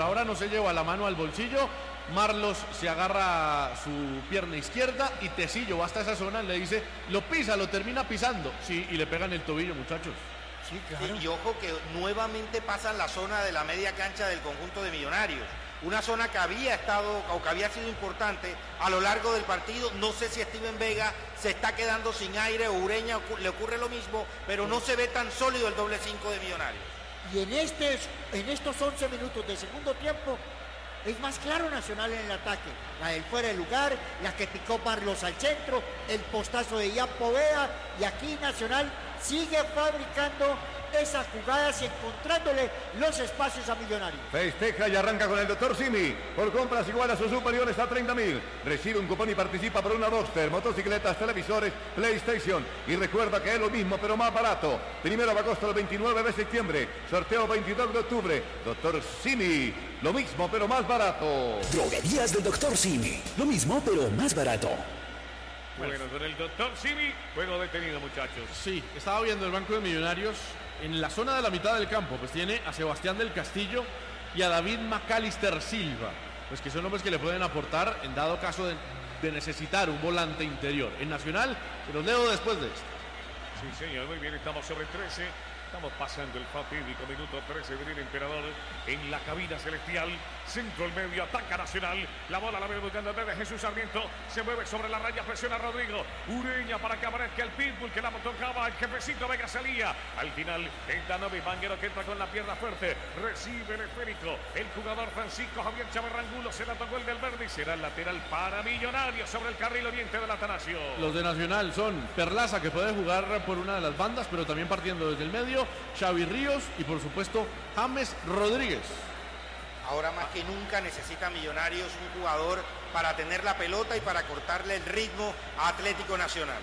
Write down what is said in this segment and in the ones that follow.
por ahora no se lleva la mano al bolsillo. Marlos se agarra su pierna izquierda y Tecillo va hasta esa zona, le dice, lo pisa, lo termina pisando. Sí, y le pegan el tobillo, muchachos. Sí, claro. Y ojo que nuevamente pasan la zona de la media cancha del conjunto de Millonarios. Una zona que había estado o que había sido importante a lo largo del partido. No sé si Steven Vega se está quedando sin aire o Ureña le ocurre lo mismo, pero no se ve tan sólido el doble 5 de Millonarios. Y en estos 11 minutos de segundo tiempo es más claro Nacional en el ataque. La del fuera de lugar, la que picó Marlos al centro, el postazo de Ian Poveda, y aquí Nacional sigue fabricando esas jugadas y encontrándole los espacios a Millonarios. Festeja y arranca con el Dr. Simi. Por compras igual a sus superiores a 30.000. Recibe un cupón y participa por una Boxster, motocicletas, televisores, PlayStation. Y recuerda que es lo mismo pero más barato. Primero de agosto al 29 de septiembre. Sorteo 22 de octubre. Dr. Simi. Lo mismo pero más barato. Droguerías del Dr. Simi. Lo mismo pero más barato. Bueno, con el Dr. Simi, juego detenido, muchachos. Sí, estaba viendo el banco de Millonarios. En la zona de la mitad del campo, pues tiene a Sebastián del Castillo y a David Macalister Silva, pues que son hombres que le pueden aportar en dado caso de necesitar un volante interior. En Nacional, se los leo después de esto. Sí, señor, muy bien, estamos sobre 13. Estamos pasando el fatídico minuto 13 del Emperador en la cabina celestial. Centro al medio, ataca Nacional. La bola la ve buscando desde Jesús Sarmiento. Se mueve sobre la raya, presiona a Rodrigo. Ureña para que aparezca el pitbull que la tocaba. El jefecito Vega salía. Al final, está Novi Vanguero que entra con la pierna fuerte. Recibe el esférico. El jugador Francisco Javier Chávez Rangulo se la tocó el del verde y será el lateral para Millonarios sobre el carril oriente del Atanasio. Los de Nacional son Perlaza, que puede jugar por una de las bandas, pero también partiendo desde el medio. Xavi Ríos y por supuesto James Rodríguez. Ahora más que nunca necesita Millonarios un jugador para tener la pelota y para cortarle el ritmo a Atlético Nacional.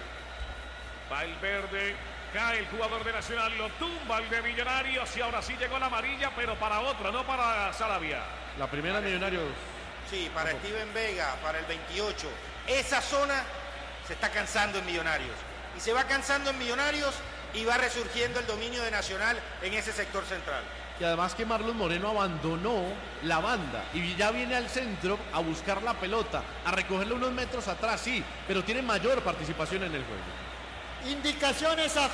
Va el verde, cae el jugador de Nacional, lo tumba el de Millonarios y ahora sí llegó la amarilla, pero para otra, no para Saravia. La primera Millonarios. Sí, para Steven Vega, para el 28. Esa zona se está cansando en Millonarios. Y se va cansando en Millonarios y va resurgiendo el dominio de Nacional en ese sector central. Y además que Marlon Moreno abandonó la banda y ya viene al centro a buscar la pelota, a recogerla unos metros atrás, sí, pero tiene mayor participación en el juego. Indicaciones a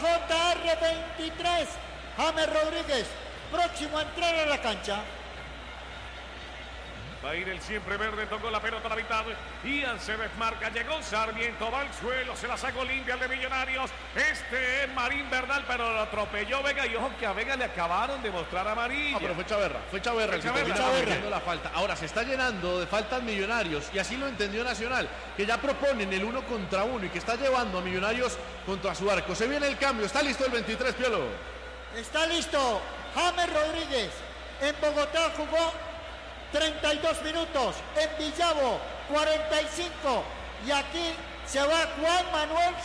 JR23. James Rodríguez, próximo a entrar a la cancha. Va a ir el siempre verde, tocó la pelota a la mitad. Ian se desmarca, llegó Sarmiento, va al suelo, se la sacó limpia el de Millonarios. Este es Marín Bernal, pero lo atropelló Vega y ojo que a Vega le acabaron de mostrar amarilla. No, pero fue Chaverra el que termina cometiendo la falta. Ahora se está llenando de faltas Millonarios y así lo entendió Nacional, que ya proponen el 1 contra 1 y que está llevando a Millonarios contra su arco. Se viene el cambio, está listo el 23, Piolo. Está listo James Rodríguez. En Bogotá jugó 32 minutos, en Villavo 45 y aquí se va Juan Manuel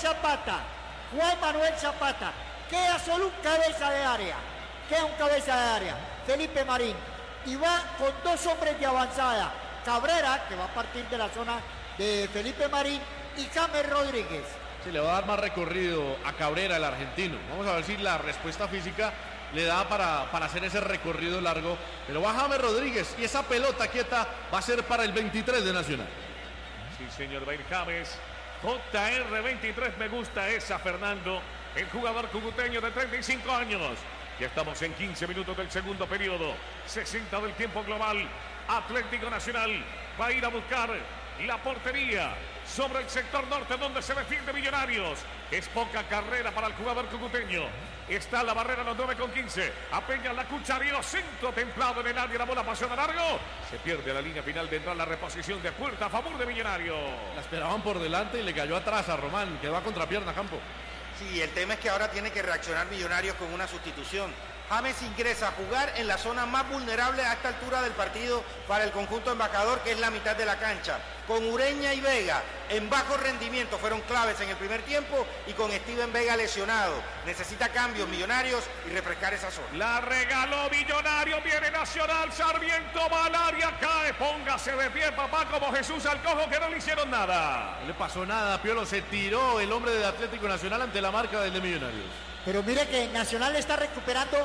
Zapata. Queda solo un cabeza de área, Felipe Marín, y va con dos hombres de avanzada, Cabrera, que va a partir de la zona de Felipe Marín, y James Rodríguez. Se le va a dar más recorrido a Cabrera, el argentino. Vamos a ver si la respuesta física le da para hacer ese recorrido largo, pero va James Rodríguez y esa pelota quieta va a ser para el 23 de Nacional. Sí, señor, va a ir James. JR23, me gusta esa, Fernando, el jugador cucuteño de 35 años. Ya estamos en 15 minutos del segundo periodo, 60 del tiempo global. Atlético Nacional va a ir a buscar la portería sobre el sector norte donde se defiende Millonarios. Es poca carrera para el jugador cucuteño. Está la barrera, los 9:15. Apeña la cucharilla, centro templado en el área. La bola pasó de largo. Se pierde la línea final de entrar la reposición de puerta a favor de Millonarios. La esperaban por delante y le cayó atrás a Román, que va a contrapierna Campo. Sí, el tema es que ahora tiene que reaccionar Millonarios con una sustitución. James ingresa a jugar en la zona más vulnerable a esta altura del partido para el conjunto embajador, que es la mitad de la cancha. Con Ureña y Vega en bajo rendimiento fueron claves en el primer tiempo y con Steven Vega lesionado. Necesita cambios Millonarios y refrescar esa zona. La regaló Millonarios, viene Nacional, Sarmiento va al área, cae, póngase de pie, papá, como Jesús al cojo, que no le hicieron nada. No le pasó nada, Piolo, se tiró el hombre de Atlético Nacional ante la marca del de Millonarios. Pero mire que Nacional está recuperando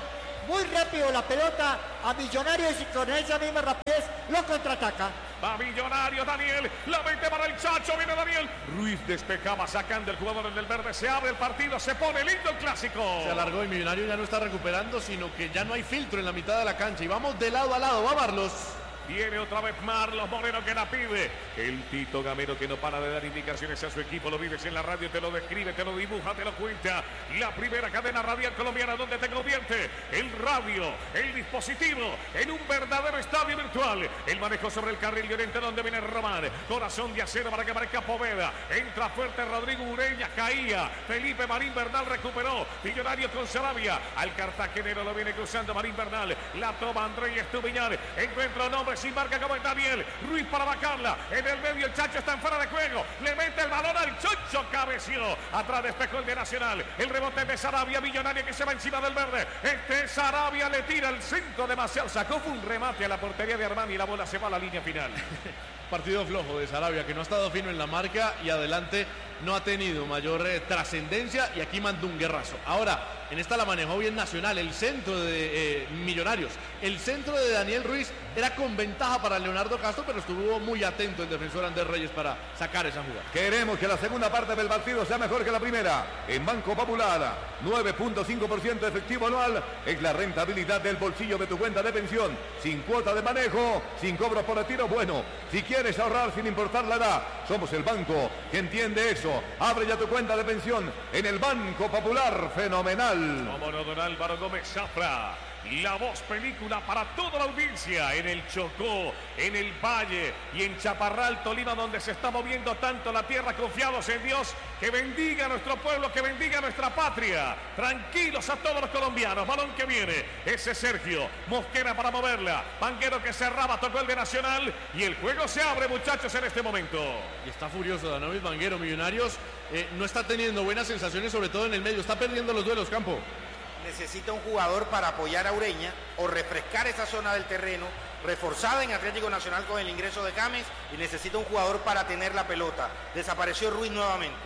muy rápido la pelota a Millonarios y con esa misma rapidez lo contraataca. Va Millonario, Daniel, la mete para el Chacho, viene Daniel. Ruiz despejaba sacando el jugador en el verde, se abre el partido, se pone lindo el clásico. Se alargó y Millonario ya no está recuperando, sino que ya no hay filtro en la mitad de la cancha y vamos de lado a lado, va Marlos. Viene otra vez Marlos Moreno que la pide. El Tito Gamero que no para de dar indicaciones a su equipo. Lo vives en la radio, te lo describe, te lo dibuja, te lo cuenta. La primera cadena radial colombiana donde te convierte el radio, el dispositivo en un verdadero estadio virtual. El manejo sobre el carril de oriente donde viene Román. Corazón de acero para que marque Poveda. Entra fuerte Rodrigo Ureña, caía. Felipe Marín Bernal recuperó. Millonario con Sarabia. Al cartagenero lo viene cruzando Marín Bernal. La toma Andrés Estupiñán. Encuentra un hombre sin marca como es Daniel Ruiz para vacarla. En el medio el Chacho está en fuera de juego. Le mete el balón al Chocho, cabeció. Atrás despejó el de Nacional. El rebote de Sarabia, Millonario que se va encima del verde. Sarabia le tira el centro demasiado. Sacó un remate a la portería de Armani y la bola se va a la línea final. Partido flojo de Sarabia que no ha estado fino en la marca y adelante no ha tenido mayor trascendencia y aquí mandó un guerrazo. Ahora, en esta la manejó bien Nacional, el centro de Millonarios. El centro de Daniel Ruiz era con ventaja para Leonardo Castro, pero estuvo muy atento el defensor Andrés Reyes para sacar esa jugada. Queremos que la segunda parte del partido sea mejor que la primera. En Banco Popular, 9.5% efectivo anual es la rentabilidad del bolsillo de tu cuenta de pensión. Sin cuota de manejo, sin cobros por retiro. Bueno, si quieres ahorrar sin importar la edad, somos el banco que entiende eso. Abre ya tu cuenta de pensión en el Banco Popular. Fenomenal. Como no, don Álvaro Gómez Zafra. La voz película para toda la audiencia en el Chocó, en el Valle y en Chaparral, Tolima, donde se está moviendo tanto la tierra, confiados en Dios, que bendiga a nuestro pueblo, que bendiga a nuestra patria. Tranquilos a todos los colombianos, balón que viene, ese es Sergio Mosquera para moverla, Vanguero que cerraba, tocó el de Nacional y el juego se abre, muchachos, en este momento. Y está furioso Danovis Vanguero. Millonarios no está teniendo buenas sensaciones, sobre todo en el medio, está perdiendo los duelos, Campo. Necesita un jugador para apoyar a Ureña o refrescar esa zona del terreno, reforzada en Atlético Nacional con el ingreso de James, y necesita un jugador para tener la pelota. Desapareció Ruiz nuevamente.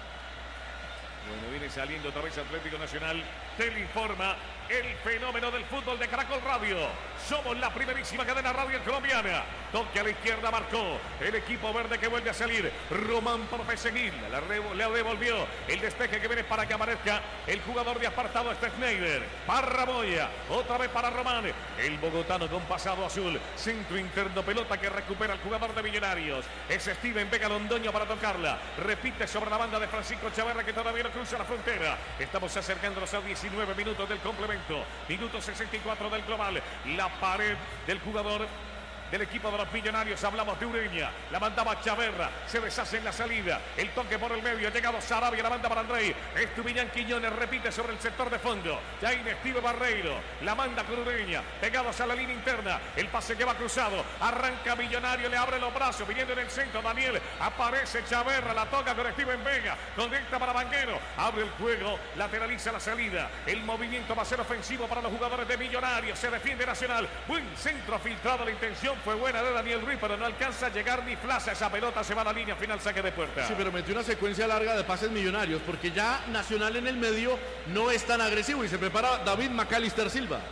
Bueno, viene saliendo otra vez Atlético Nacional. Te lo informa el fenómeno del fútbol de Caracol Radio. Somos la primerísima cadena radio colombiana. Toque a la izquierda, marcó el equipo verde que vuelve a salir. Román por perseguir, le devolvió el despeje que viene para que aparezca el jugador de apartado, Schneider. Parraboya, otra vez para Román. El bogotano con pasado azul. Centro interno, pelota que recupera el jugador de Millonarios. Es Steven Vega Londoño para tocarla. Repite sobre la banda de Francisco Chavarra que todavía no cruza la frontera. Estamos acercándonos a 19 minutos del complemento. Minuto 64 del global. La pared del jugador del equipo de los Millonarios, hablamos de Ureña, la mandaba Chaverra, se deshace en la salida, el toque por el medio, ha llegado Sarabia, la manda para Andrei, Estupiñán Quiñones repite sobre el sector de fondo, ya Steve Barreiro, la manda con Ureña, pegados a la línea interna, el pase que va cruzado, arranca Millonario, le abre los brazos, viniendo en el centro, Daniel, aparece Chaverra, la toca con Steven Vega, conecta para Vanguero, abre el juego, lateraliza la salida, el movimiento va a ser ofensivo para los jugadores de Millonarios, se defiende Nacional, buen centro filtrado, la intención fue buena de Daniel Ruiz, pero no alcanza a llegar ni flaza. Esa pelota se va a la línea final, saque de puerta. Sí, pero metió una secuencia larga de pases Millonarios, porque ya Nacional en el medio no es tan agresivo y se prepara David McAllister Silva.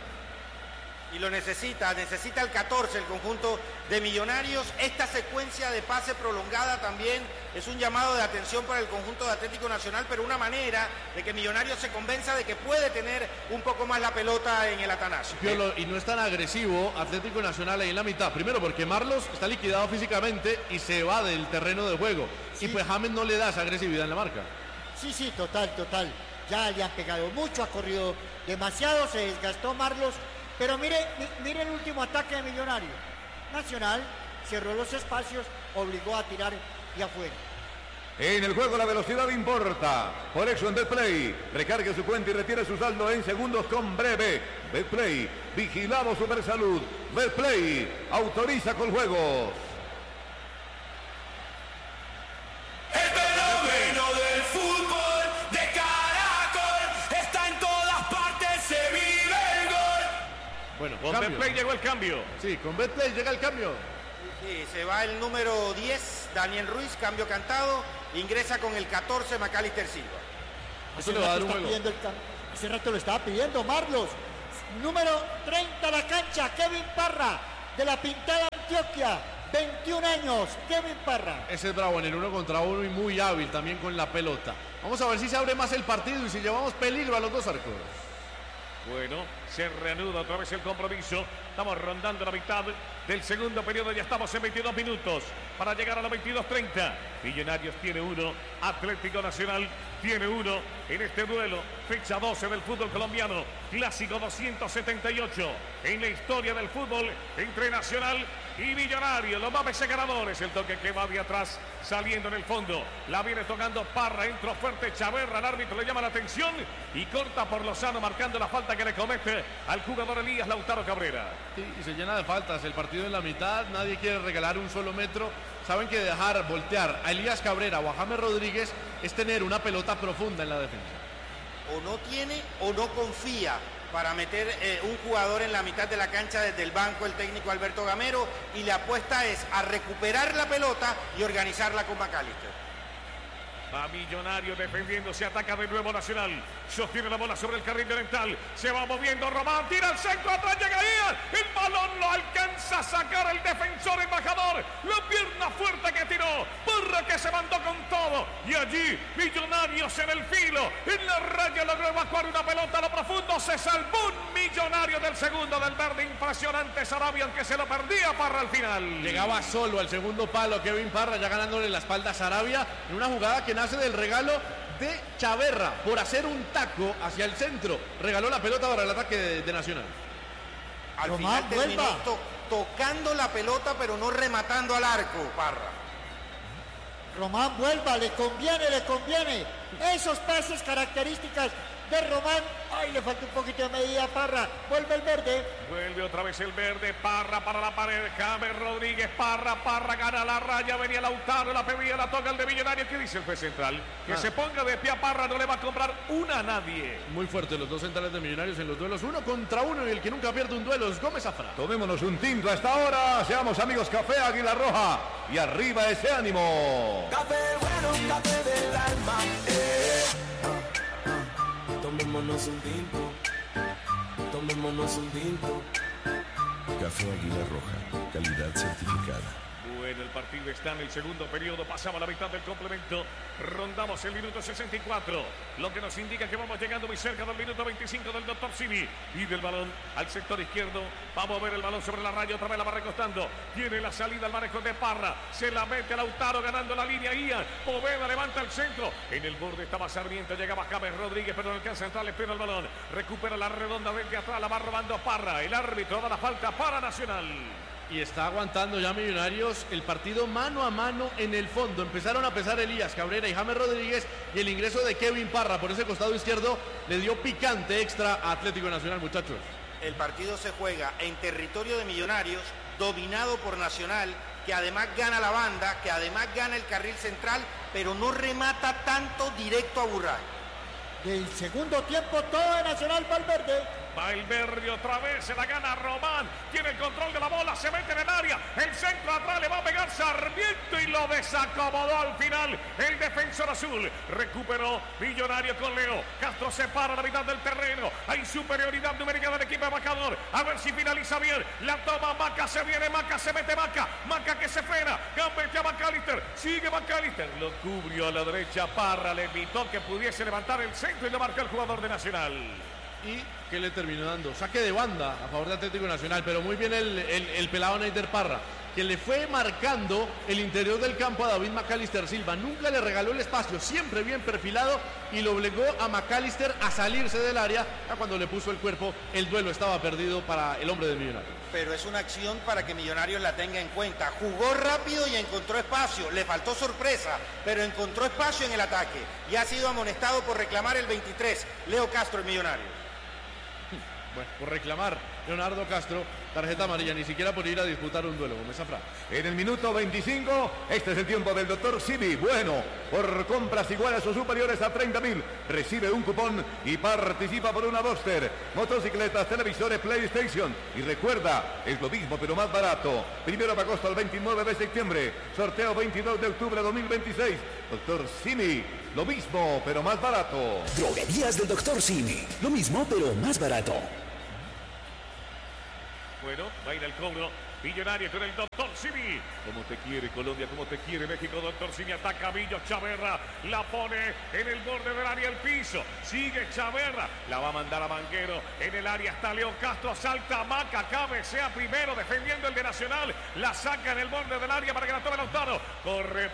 Y lo necesita el 14, el conjunto de Millonarios. Esta secuencia de pase prolongada también es un llamado de atención para el conjunto de Atlético Nacional, pero una manera de que Millonarios se convenza de que puede tener un poco más la pelota en el Atanasio. Y no es tan agresivo Atlético Nacional ahí en la mitad. Primero porque Marlos está liquidado físicamente y se va del terreno de juego. Sí. Y pues James no le da esa agresividad en la marca. Sí, total. Ya le han pegado mucho, ha corrido demasiado, se desgastó Marlos. Pero mire el último ataque de Millonarios. Nacional cerró los espacios, obligó a tirar y afuera. En el juego la velocidad importa. Por eso en Betplay, recargue su cuenta y retire su saldo en segundos con breve. Betplay, vigilado Supersalud. Betplay, autoriza con juegos. El fenómeno del fútbol de Caracol está en todas partes, se vive el gol. Bueno, con Betplay llegó el cambio. Sí, con Betplay llega el cambio. Sí, se va el número 10, Daniel Ruiz, cambio cantado. Ingresa con el 14, McAllister Silva. Eso le va a dar un juego. Hace rato lo estaba pidiendo Marlos. número 30 la cancha, Kevin Parra, de la Pintada Antioquia, 21 años, Kevin Parra. Ese es bravo en el 1 contra 1 y muy hábil también con la pelota. Vamos a ver si se abre más el partido y si llevamos peligro a los dos arcos. Bueno, se reanuda otra vez el compromiso. Estamos rondando la mitad del segundo periodo. Ya estamos en 22 minutos para llegar a los 22:30. Millonarios tiene 1, Atlético Nacional tiene 1 en este duelo. Fecha 12 del fútbol colombiano. Clásico 278 en la historia del fútbol entre Nacional y Millonarios. Los más veces ganadores. El toque que va de atrás saliendo en el fondo. La viene tocando Parra. Entró fuerte Chaverra. El árbitro le llama la atención y corta por Lozano marcando la falta que le comete al jugador Elías Lautaro Cabrera. Sí, y se llena de faltas. El partido en la mitad. Nadie quiere regalar un solo metro. Saben que dejar voltear a Elías Cabrera o a James Rodríguez es tener una pelota profunda en la defensa. O no tiene o no confía para meter un jugador en la mitad de la cancha desde el banco, el técnico Alberto Gamero, y la apuesta es a recuperar la pelota y organizarla con McAllister. Va Millonario defendiendo, se ataca de nuevo Nacional. Sostiene la bola sobre el carril oriental. Se va moviendo Román, tira al centro, atrás llega Ian. El balón lo alcanza a sacar el defensor embajador. La pierna fuerte que tiró. Parra que se mandó con todo. Y allí Millonarios en el filo. En la raya logró evacuar una pelota a lo profundo. Se salvó un Millonario del segundo del verde. Impresionante Sarabia, aunque se lo perdía Parra al final. Llegaba solo al segundo palo Kevin Parra, ya ganándole la espalda a Sarabia en una jugada que nace del regalo de Chaverra por hacer un taco hacia el centro. Regaló la pelota para el ataque de Nacional. Al Román, final terminó vuelva. tocando la pelota, pero no rematando al arco, Parra. Román, vuelva, le conviene. Esos pases características de Román. Ay, le falta un poquito de medida a Parra. Vuelve el verde. Vuelve otra vez el verde, Parra para la pared, James Rodríguez, Parra gana la raya, venía Lautaro, la pedía, la toca el de Millonarios. ¿Qué dice el juez central? Que se ponga de pie a Parra, no le va a comprar una a nadie. Muy fuerte los dos centrales de Millonarios en los duelos 1 contra 1 y el que nunca pierde un duelo es Gómez Zafra. Tomémonos un tinto a esta hora. Seamos amigos Café Águila Roja. Y arriba ese ánimo. Café bueno, café del alma. Tomémonos un tinto. Tomémonos un tinto. Café Águila Roja, calidad certificada. Bueno, el partido está en el segundo periodo, pasamos la mitad del complemento, rondamos el minuto 64, lo que nos indica que vamos llegando muy cerca del minuto 25 del Dr. Simi, y del balón al sector izquierdo, va a mover el balón sobre la raya, otra vez la va recostando, tiene la salida al manejo de Parra, se la mete a Lautaro ganando la línea, Ian, Poveda levanta el centro, en el borde estaba Sarmiento, llegaba James Rodríguez, pero no alcanza a entrar, le espera el balón, recupera la redonda desde atrás, la va robando Parra, el árbitro da la falta para Nacional. Y está aguantando ya Millonarios el partido mano a mano en el fondo. Empezaron a pesar Elías Cabrera y James Rodríguez y el ingreso de Kevin Parra por ese costado izquierdo le dio picante extra a Atlético Nacional, muchachos. El partido se juega en territorio de Millonarios, dominado por Nacional, que además gana la banda, que además gana el carril central, pero no remata tanto directo a Burray. Del segundo tiempo todo de Nacional para el verde. Va el verde otra vez, se la gana Román, tiene el control de la bola, se mete en el área, el centro atrás le va a pegar Sarmiento y lo desacomodó al final el defensor azul. Recuperó Millonario con Leo, Castro se para a la mitad del terreno, hay superioridad numérica del equipo embajador, a ver si finaliza bien, la toma Maca, se viene Maca, se mete Maca que se frena, gambetea McAllister, sigue McAllister, lo cubrió a la derecha Parra, le evitó que pudiese levantar el centro y lo marca el jugador de Nacional. Y que le terminó dando saque de banda a favor de Atlético Nacional, pero muy bien el pelado Neider Parra, que le fue marcando el interior del campo a David McAllister Silva, nunca le regaló el espacio, siempre bien perfilado y lo obligó a McAllister a salirse del área. Ya cuando le puso el cuerpo, el duelo estaba perdido para el hombre de Millonarios. Pero es una acción para que Millonarios la tenga en cuenta. Jugó rápido y encontró espacio. Le faltó sorpresa, pero encontró espacio en el ataque. Y ha sido amonestado por reclamar el 23, Leo Castro, el Millonario. Bueno, por reclamar Leonardo Castro, tarjeta amarilla, ni siquiera por ir a disputar un duelo. Gómez Zafra. En el minuto 25, este es el tiempo del Dr. Simi. Bueno, por compras iguales o superiores a 30.000, recibe un cupón y participa por una Boxster, motocicletas, televisores, PlayStation. Y recuerda, es lo mismo pero más barato. 1 de agosto al 29 de septiembre, sorteo 22 de octubre de 2026. Dr. Simi, lo mismo pero más barato. Droguerías del Dr. Simi. Lo mismo, pero más barato. Bueno, va a ir el cobro. Millonario con el doctor Simi. Como te quiere Colombia, como te quiere México. Doctor Simi ataca a Millo. Chaverra la pone en el borde del área, el piso. Sigue Chaverra. La va a mandar a Manguero. En el área está Leo Castro. Salta Maca. Cabecea primero defendiendo el de Nacional. La saca en el borde del área para que la tome Lautaro. Corre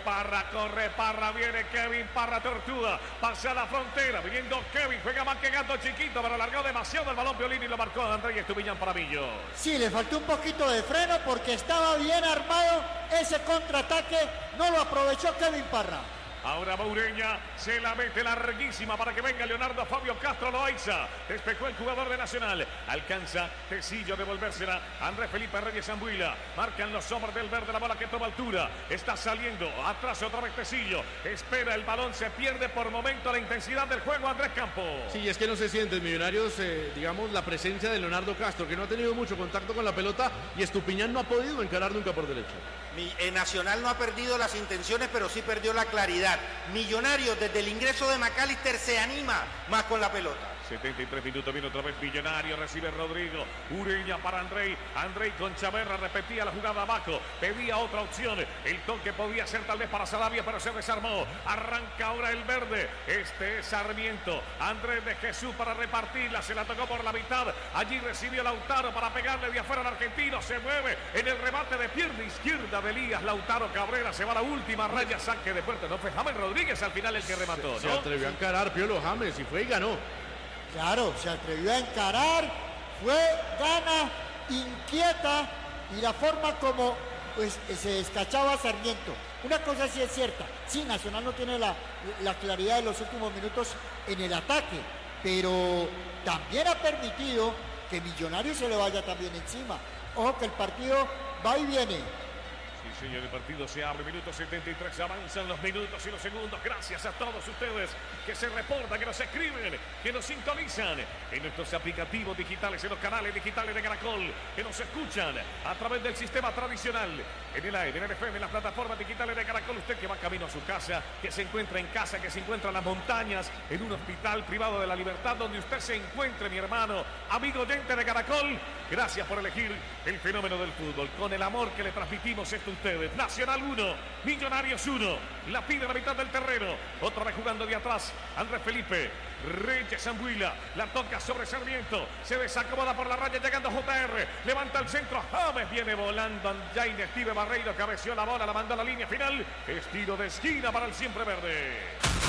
Parra. Viene Kevin Parra Tortuga. Pasa a la frontera. Viniendo Kevin. Juega más que gato chiquito. Pero alargó demasiado el balón Piolín y lo marcó Andrés Estupiñán para Millo. Sí, le faltó un poquito de freno porque estaba bien armado ese contraataque, no lo aprovechó Kevin Parra. Ahora Moureña se la mete larguísima para que venga Leonardo Fabio Castro Loaiza. Despejó el jugador de Nacional. Alcanza Tecillo a devolvérsela. Andrés Felipe Reyes Zambuila. Marcan los hombres del verde la bola que toma altura. Está saliendo. Atrás otra vez Tecillo. Espera el balón. Se pierde por momento la intensidad del juego Andrés Campos. Sí, es que no se siente en Millonarios, digamos, la presencia de Leonardo Castro, que no ha tenido mucho contacto con la pelota y Estupiñán no ha podido encarar nunca por derecha. Nacional no ha perdido las intenciones, pero sí perdió la claridad. Millonarios desde el ingreso de McAllister se anima más con la pelota. 73 minutos, viene otra vez Millonario, recibe Rodrigo, Ureña para Andrei con Chaverra, repetía la jugada abajo, pedía otra opción, el toque podía ser tal vez para Salavia, pero se desarmó, arranca ahora el verde, este es Sarmiento, Andrés de Jesús para repartirla, se la tocó por la mitad, allí recibió Lautaro para pegarle de afuera al argentino, se mueve en el remate de pierna izquierda de Elías, Lautaro Cabrera, se va a la última raya, saque de puerta, no fue James Rodríguez al final el que remató, ¿no? Se atrevió a encarar Piolo James y fue y ganó. Claro, se atrevió a encarar, fue gana, inquieta y la forma como pues, se descachaba Sarmiento. Una cosa sí es cierta, sí, Nacional no tiene la claridad de los últimos minutos en el ataque, pero también ha permitido que Millonarios se le vaya también encima. Ojo que el partido va y viene. Señor, el partido se abre, minuto 73, avanzan los minutos y los segundos. Gracias a todos ustedes que se reportan, que nos escriben, que nos sintonizan en nuestros aplicativos digitales, en los canales digitales de Caracol, que nos escuchan a través del sistema tradicional, en el AM, en el FM, en las plataformas digitales de Caracol. Usted que va camino a su casa, que se encuentra en casa, que se encuentra en las montañas, en un hospital privado de la libertad, donde usted se encuentre, mi hermano, amigo oyente de Caracol. Gracias por elegir el fenómeno del fútbol, con el amor que le transmitimos esto a ustedes. Nacional 1, Millonarios 1, la pide a la mitad del terreno, otra vez jugando de atrás, Andrés Felipe Reyes Zambuila, la toca sobre Sarmiento, se desacomoda por la raya llegando JR, levanta el centro, James viene volando, Jaime Steve Barreiro cabeció la bola, la mandó a la línea final, estilo de esquina para el siempre verde.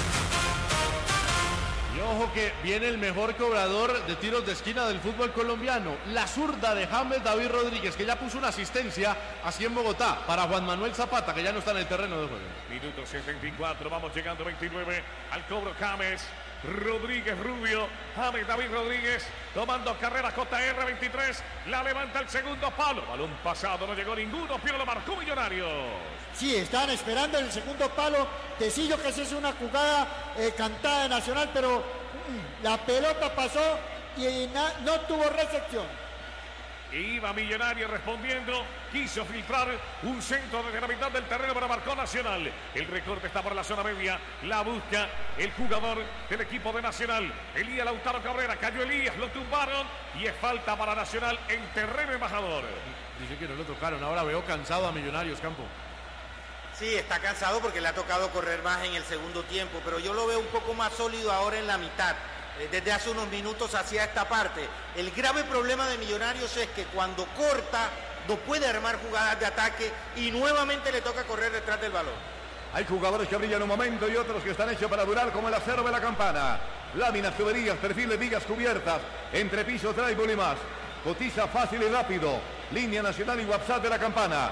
Y ojo que viene el mejor cobrador de tiros de esquina del fútbol colombiano, la zurda de James David Rodríguez, que ya puso una asistencia así en Bogotá para Juan Manuel Zapata, que ya no está en el terreno de juego. Minuto 74, vamos llegando 29 al cobro James Rodríguez Rubio, James David Rodríguez tomando carrera JR 23, la levanta el segundo palo, balón pasado, no llegó ninguno, pero lo marcó Millonarios. Sí, estaban esperando el segundo palo, Tecillo que se hizo una jugada cantada de Nacional, pero la pelota pasó y no tuvo recepción. Iba Millonario respondiendo, quiso filtrar un centro desde la mitad del terreno, pero marcó Nacional. El recorte está por la zona media, la busca el jugador del equipo de Nacional, Elías Lautaro Cabrera, cayó Elías, lo tumbaron y es falta para Nacional en terreno embajador. Dice que no lo tocaron, ahora veo cansado a Millonarios, Campo. Sí, está cansado porque le ha tocado correr más en el segundo tiempo, pero yo lo veo un poco más sólido ahora en la mitad. Desde hace unos minutos hacia esta parte. El grave problema de Millonarios es que cuando corta no puede armar jugadas de ataque y nuevamente le toca correr detrás del balón. Hay jugadores que brillan un momento y otros que están hechos para durar, como el acero de la Campana. Láminas, tuberías, perfiles, vigas cubiertas, entrepiso, drywall y más. Cotiza fácil y rápido. Línea nacional y WhatsApp de la Campana.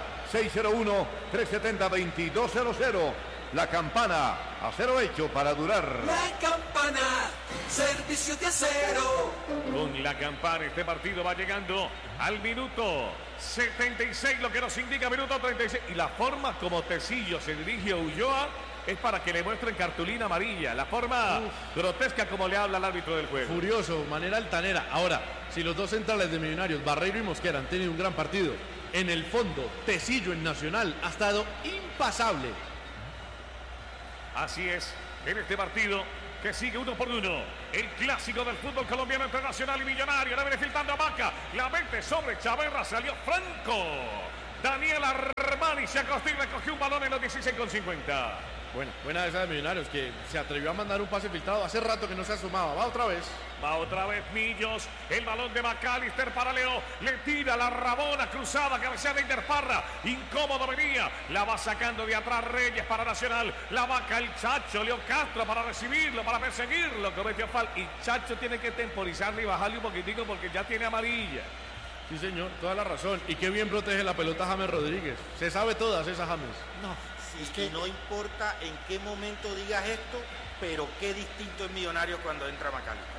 601-370-2200. La Campana, acero hecho para durar. La Campana, servicio de acero. Con la Campana este partido va llegando al minuto 76, lo que nos indica minuto 36. Y la forma como Tecillo se dirige a Ulloa es para que le muestren cartulina amarilla. La forma grotesca como le habla al árbitro del juego. Furioso, manera altanera. Ahora, si los dos centrales de Millonarios, Barreiro y Mosquera, han tenido un gran partido, en el fondo, Tecillo en Nacional ha estado impasable. Así es, en este partido que sigue 1-1. El clásico del fútbol colombiano entre Nacional y Millonario. La viene filtrando a Vaca. La mete sobre Chaverra. Salió Franco. Daniel Armani se acostó y recogió un balón en los 16,50. Buena esa de Millonarios, que se atrevió a mandar un pase filtrado. Hace rato que no se asomaba. Va otra vez Millos. El balón de McAllister para Leo. Le tira la Rabona cruzada. Cabecea de Interparra. Incómodo venía. La va sacando de atrás Reyes para Nacional. La vaca el Chacho. Leo Castro para recibirlo, para perseguirlo. Cometió falta. Y Chacho tiene que temporizarle y bajarle un poquitico porque ya tiene amarilla. Sí, señor, toda la razón. Y qué bien protege la pelota James Rodríguez. Se sabe todas esas James. No, Es que no importa en qué momento digas esto, pero qué distinto es Millonarios cuando entra McAllister.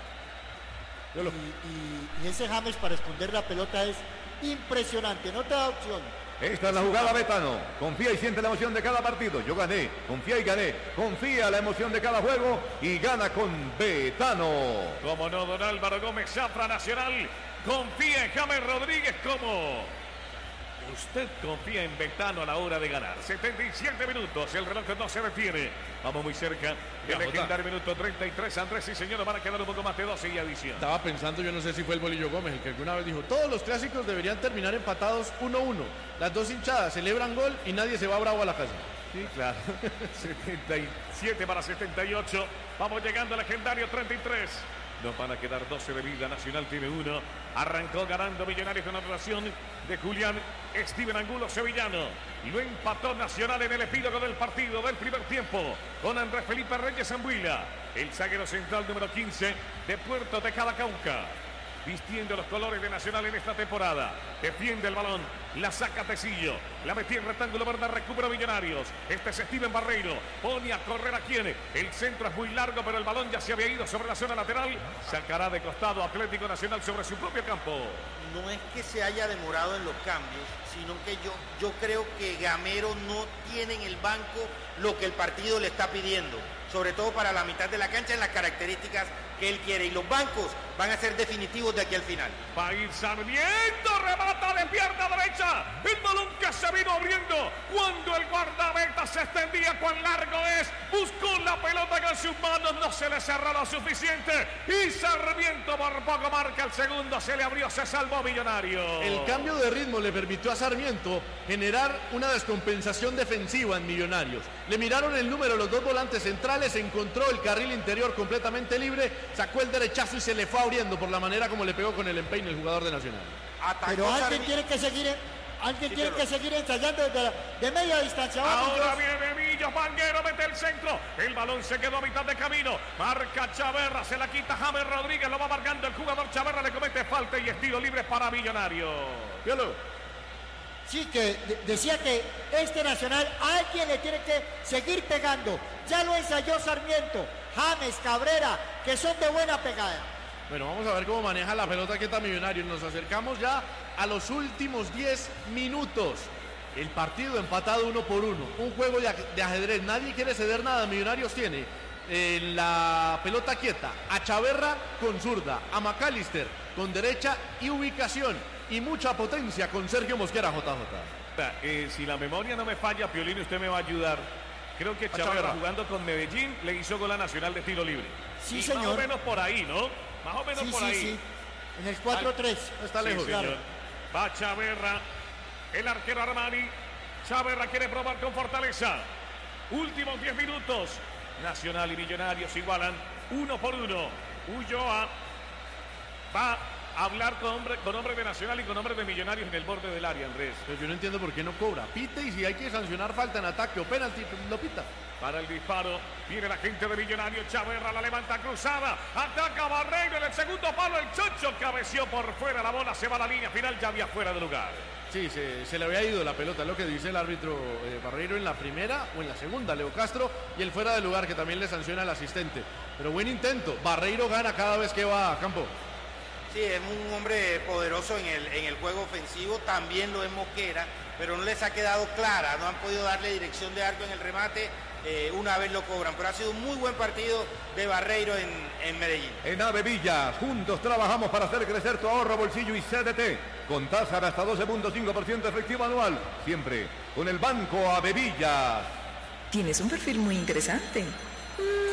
Y ese James para esconder la pelota es impresionante, no te da opción. Esta es la jugada Betano. Confía y siente la emoción de cada partido. Yo gané, confía y gané. Confía la emoción de cada juego y gana con Betano. Como no, don Álvaro Gómez, Zafra Nacional. Confía en James Rodríguez como usted confía en Betano a la hora de ganar. 77 minutos, el reloj no se detiene. Vamos muy cerca del legendario minuto 33. Andrés y señores, van a quedar un poco más de 12 y adición. Estaba pensando, yo no sé si fue el Bolillo Gómez el que alguna vez dijo, todos los clásicos deberían terminar empatados 1-1. Las dos hinchadas celebran gol y nadie se va bravo a la casa. Sí, claro. 77 para 78. Vamos llegando al legendario 33. Nos van a quedar 12 de vida. Nacional tiene 1. Arrancó ganando Millonarios con la relación de Julián Steven Angulo Sevillano. Lo empató Nacional en el epílogo del partido del primer tiempo con Andrés Felipe Reyes Ambuila, el zaguero central número 15 de Puerto Tejada, Cauca. Vistiendo los colores de Nacional en esta temporada. Defiende el balón, la saca Tecillo, la metía en rectángulo verde, recupera Millonarios. Este es Steven Barreiro, pone a correr a quien. El centro es muy largo, pero el balón ya se había ido sobre la zona lateral. Sacará de costado Atlético Nacional sobre su propio campo. No es que se haya demorado en los cambios, sino que yo creo que Gamero no tiene en el banco lo que el partido le está pidiendo, sobre todo para la mitad de la cancha en las características que él quiere, y los bancos van a ser definitivos de aquí al final. Va a ir Sarmiento, remata de pierna derecha, el balón que se vino abriendo cuando el guardameta se extendía, cuán largo es, buscó la pelota con sus manos, no se le cerró lo suficiente, y Sarmiento por poco marca el segundo, se le abrió, se salvó Millonario. El cambio de ritmo le permitió a Sarmiento generar una descompensación defensiva en Millonarios. Le miraron el número los dos volantes centrales, encontró el carril interior completamente libre, sacó el derechazo y se le fue abriendo por la manera como le pegó con el empeine el jugador de Nacional. Pero alguien tiene que seguir ensayando de media distancia. Ahora viene Millos, Vanguero mete el centro, el balón se quedó a mitad de camino, marca Chaverra, se la quita James Rodríguez, lo va marcando el jugador Chaverra, le comete falta y estilo libre para Millonario. Sí, que decía que este Nacional alguien le tiene que seguir pegando. Ya lo ensayó Sarmiento, James, Cabrera, que son de buena pegada. Bueno, vamos a ver cómo maneja la pelota que está Millonarios. Nos acercamos ya a los últimos 10 minutos. El partido empatado 1-1. Un juego de ajedrez. Nadie quiere ceder nada. Millonarios tiene la pelota quieta a Chaverra con zurda, a McAllister con derecha y ubicación. Y mucha potencia con Sergio Mosquera, JJ. Si la memoria no me falla, Piolín, usted me va a ayudar. Creo que Chaverra jugando con Medellín le hizo gol a Nacional de tiro libre. Sí, y señor. Más o menos por ahí, ¿no? Más o menos por ahí. Sí. En el 4-3. Está lejos. Sí, señor. Va Chaverra, el arquero Armani. Chaverra quiere probar con fortaleza. Últimos 10 minutos. Nacional y Millonarios igualan 1-1. Ulloa va a hablar con hombre de Nacional y con hombre de Millonarios en el borde del área, Andrés. Pero yo no entiendo por qué no cobra. Pite, y si hay que sancionar falta en ataque o penalti, lo pita. Para el disparo, viene la gente de Millonarios. Chaverra la levanta cruzada, ataca Barreiro en el segundo palo, el Chocho cabeció por fuera, la bola se va a la línea final, ya había fuera de lugar. Sí, se le había ido la pelota, es lo que dice el árbitro Barreiro en la primera o en la segunda, Leo Castro, y el fuera de lugar que también le sanciona al asistente. Pero buen intento, Barreiro gana cada vez que va a campo. Sí, es un hombre poderoso en el juego ofensivo, también lo es Mosquera, pero no les ha quedado clara, no han podido darle dirección de arco en el remate, una vez lo cobran, pero ha sido un muy buen partido de Barreiro en Medellín. En Avevilla, juntos trabajamos para hacer crecer tu ahorro, bolsillo y CDT, con tasa de hasta 12.5% efectivo anual, siempre con el Banco Avevilla. Tienes un perfil muy interesante.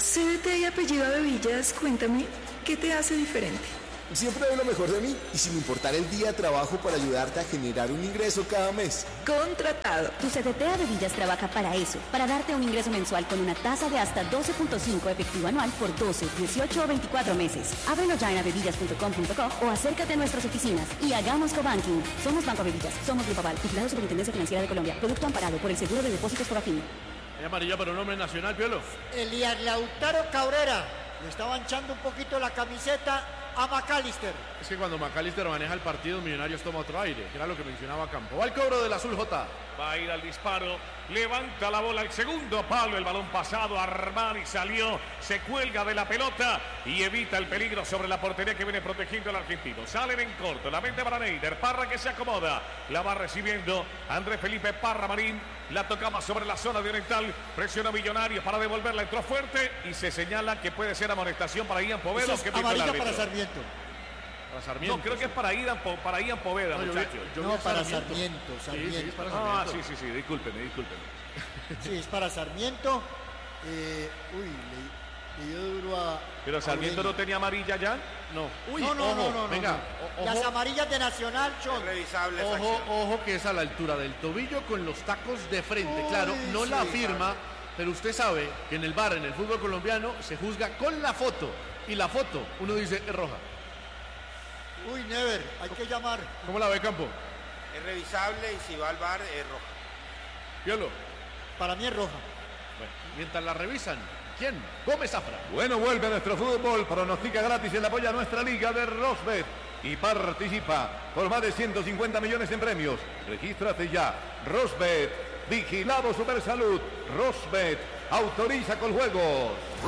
CDT y apellido Bevillas, cuéntame, ¿qué te hace diferente? Siempre doy lo mejor de mí y sin importar el día trabajo para ayudarte a generar un ingreso cada mes. Contratado. Tu CDT a Bevillas trabaja para eso, para darte un ingreso mensual con una tasa de hasta 12.5 efectivo anual por 12, 18 o 24 meses. Ábrelo ya en abevillas.com.co o acércate a nuestras oficinas y hagamos cobanking. Somos Banco Bevillas, somos Grupo Aval, vigilado Superintendencia Financiera de Colombia, producto amparado por el Seguro de Depósitos Fogafín. Hay amarilla para un hombre nacional, Piolo. Elías Lautaro Cabrera le estaba hinchando un poquito la camiseta a McAllister. Es que cuando McAllister maneja el partido, Millonarios toma otro aire, que era lo que mencionaba Campo. Va el cobro del azul J. Va a ir al disparo, levanta la bola al segundo palo, el balón pasado, Armani salió, se cuelga de la pelota y evita el peligro sobre la portería que viene protegiendo al argentino. Salen en corto, la mente para Neider, Parra que se acomoda, la va recibiendo Andrés Felipe Parra Marín, la tocaba sobre la zona de oriental, presiona Millonarios para devolverla, entró fuerte y se señala que puede ser amonestación para Ian Poveda. Es amarilla para Sarmiento. Para Sarmiento. No, creo que es para Ian Poveda, no, muchachos. No, para Sarmiento. Sí, es para Sarmiento. Sí, discúlpeme. Sí, es para Sarmiento. Le dio duro a... ¿Pero Sarmiento no tenía amarilla ya? No. No. Venga. Ojo. Las amarillas de Nacional son... Es revisable esa Ojo que es a la altura del tobillo con los tacos de frente. Claro, no la firma, pero usted sabe que en el VAR, en el fútbol colombiano, se juzga con la foto. Y la foto, uno dice, es roja. Never, hay que llamar. ¿Cómo la ve, Campo? Es revisable y si va al VAR es roja. Piolo. Para mí es roja. Bueno, mientras la revisan, ¿quién? Gómez Zafra. Bueno, vuelve a nuestro fútbol, pronostica gratis y le apoya a nuestra liga de Rosbet y participa por más de 150 millones en premios. Regístrate ya. Rosbet, vigilado Supersalud. Rosbet, autoriza con juegos.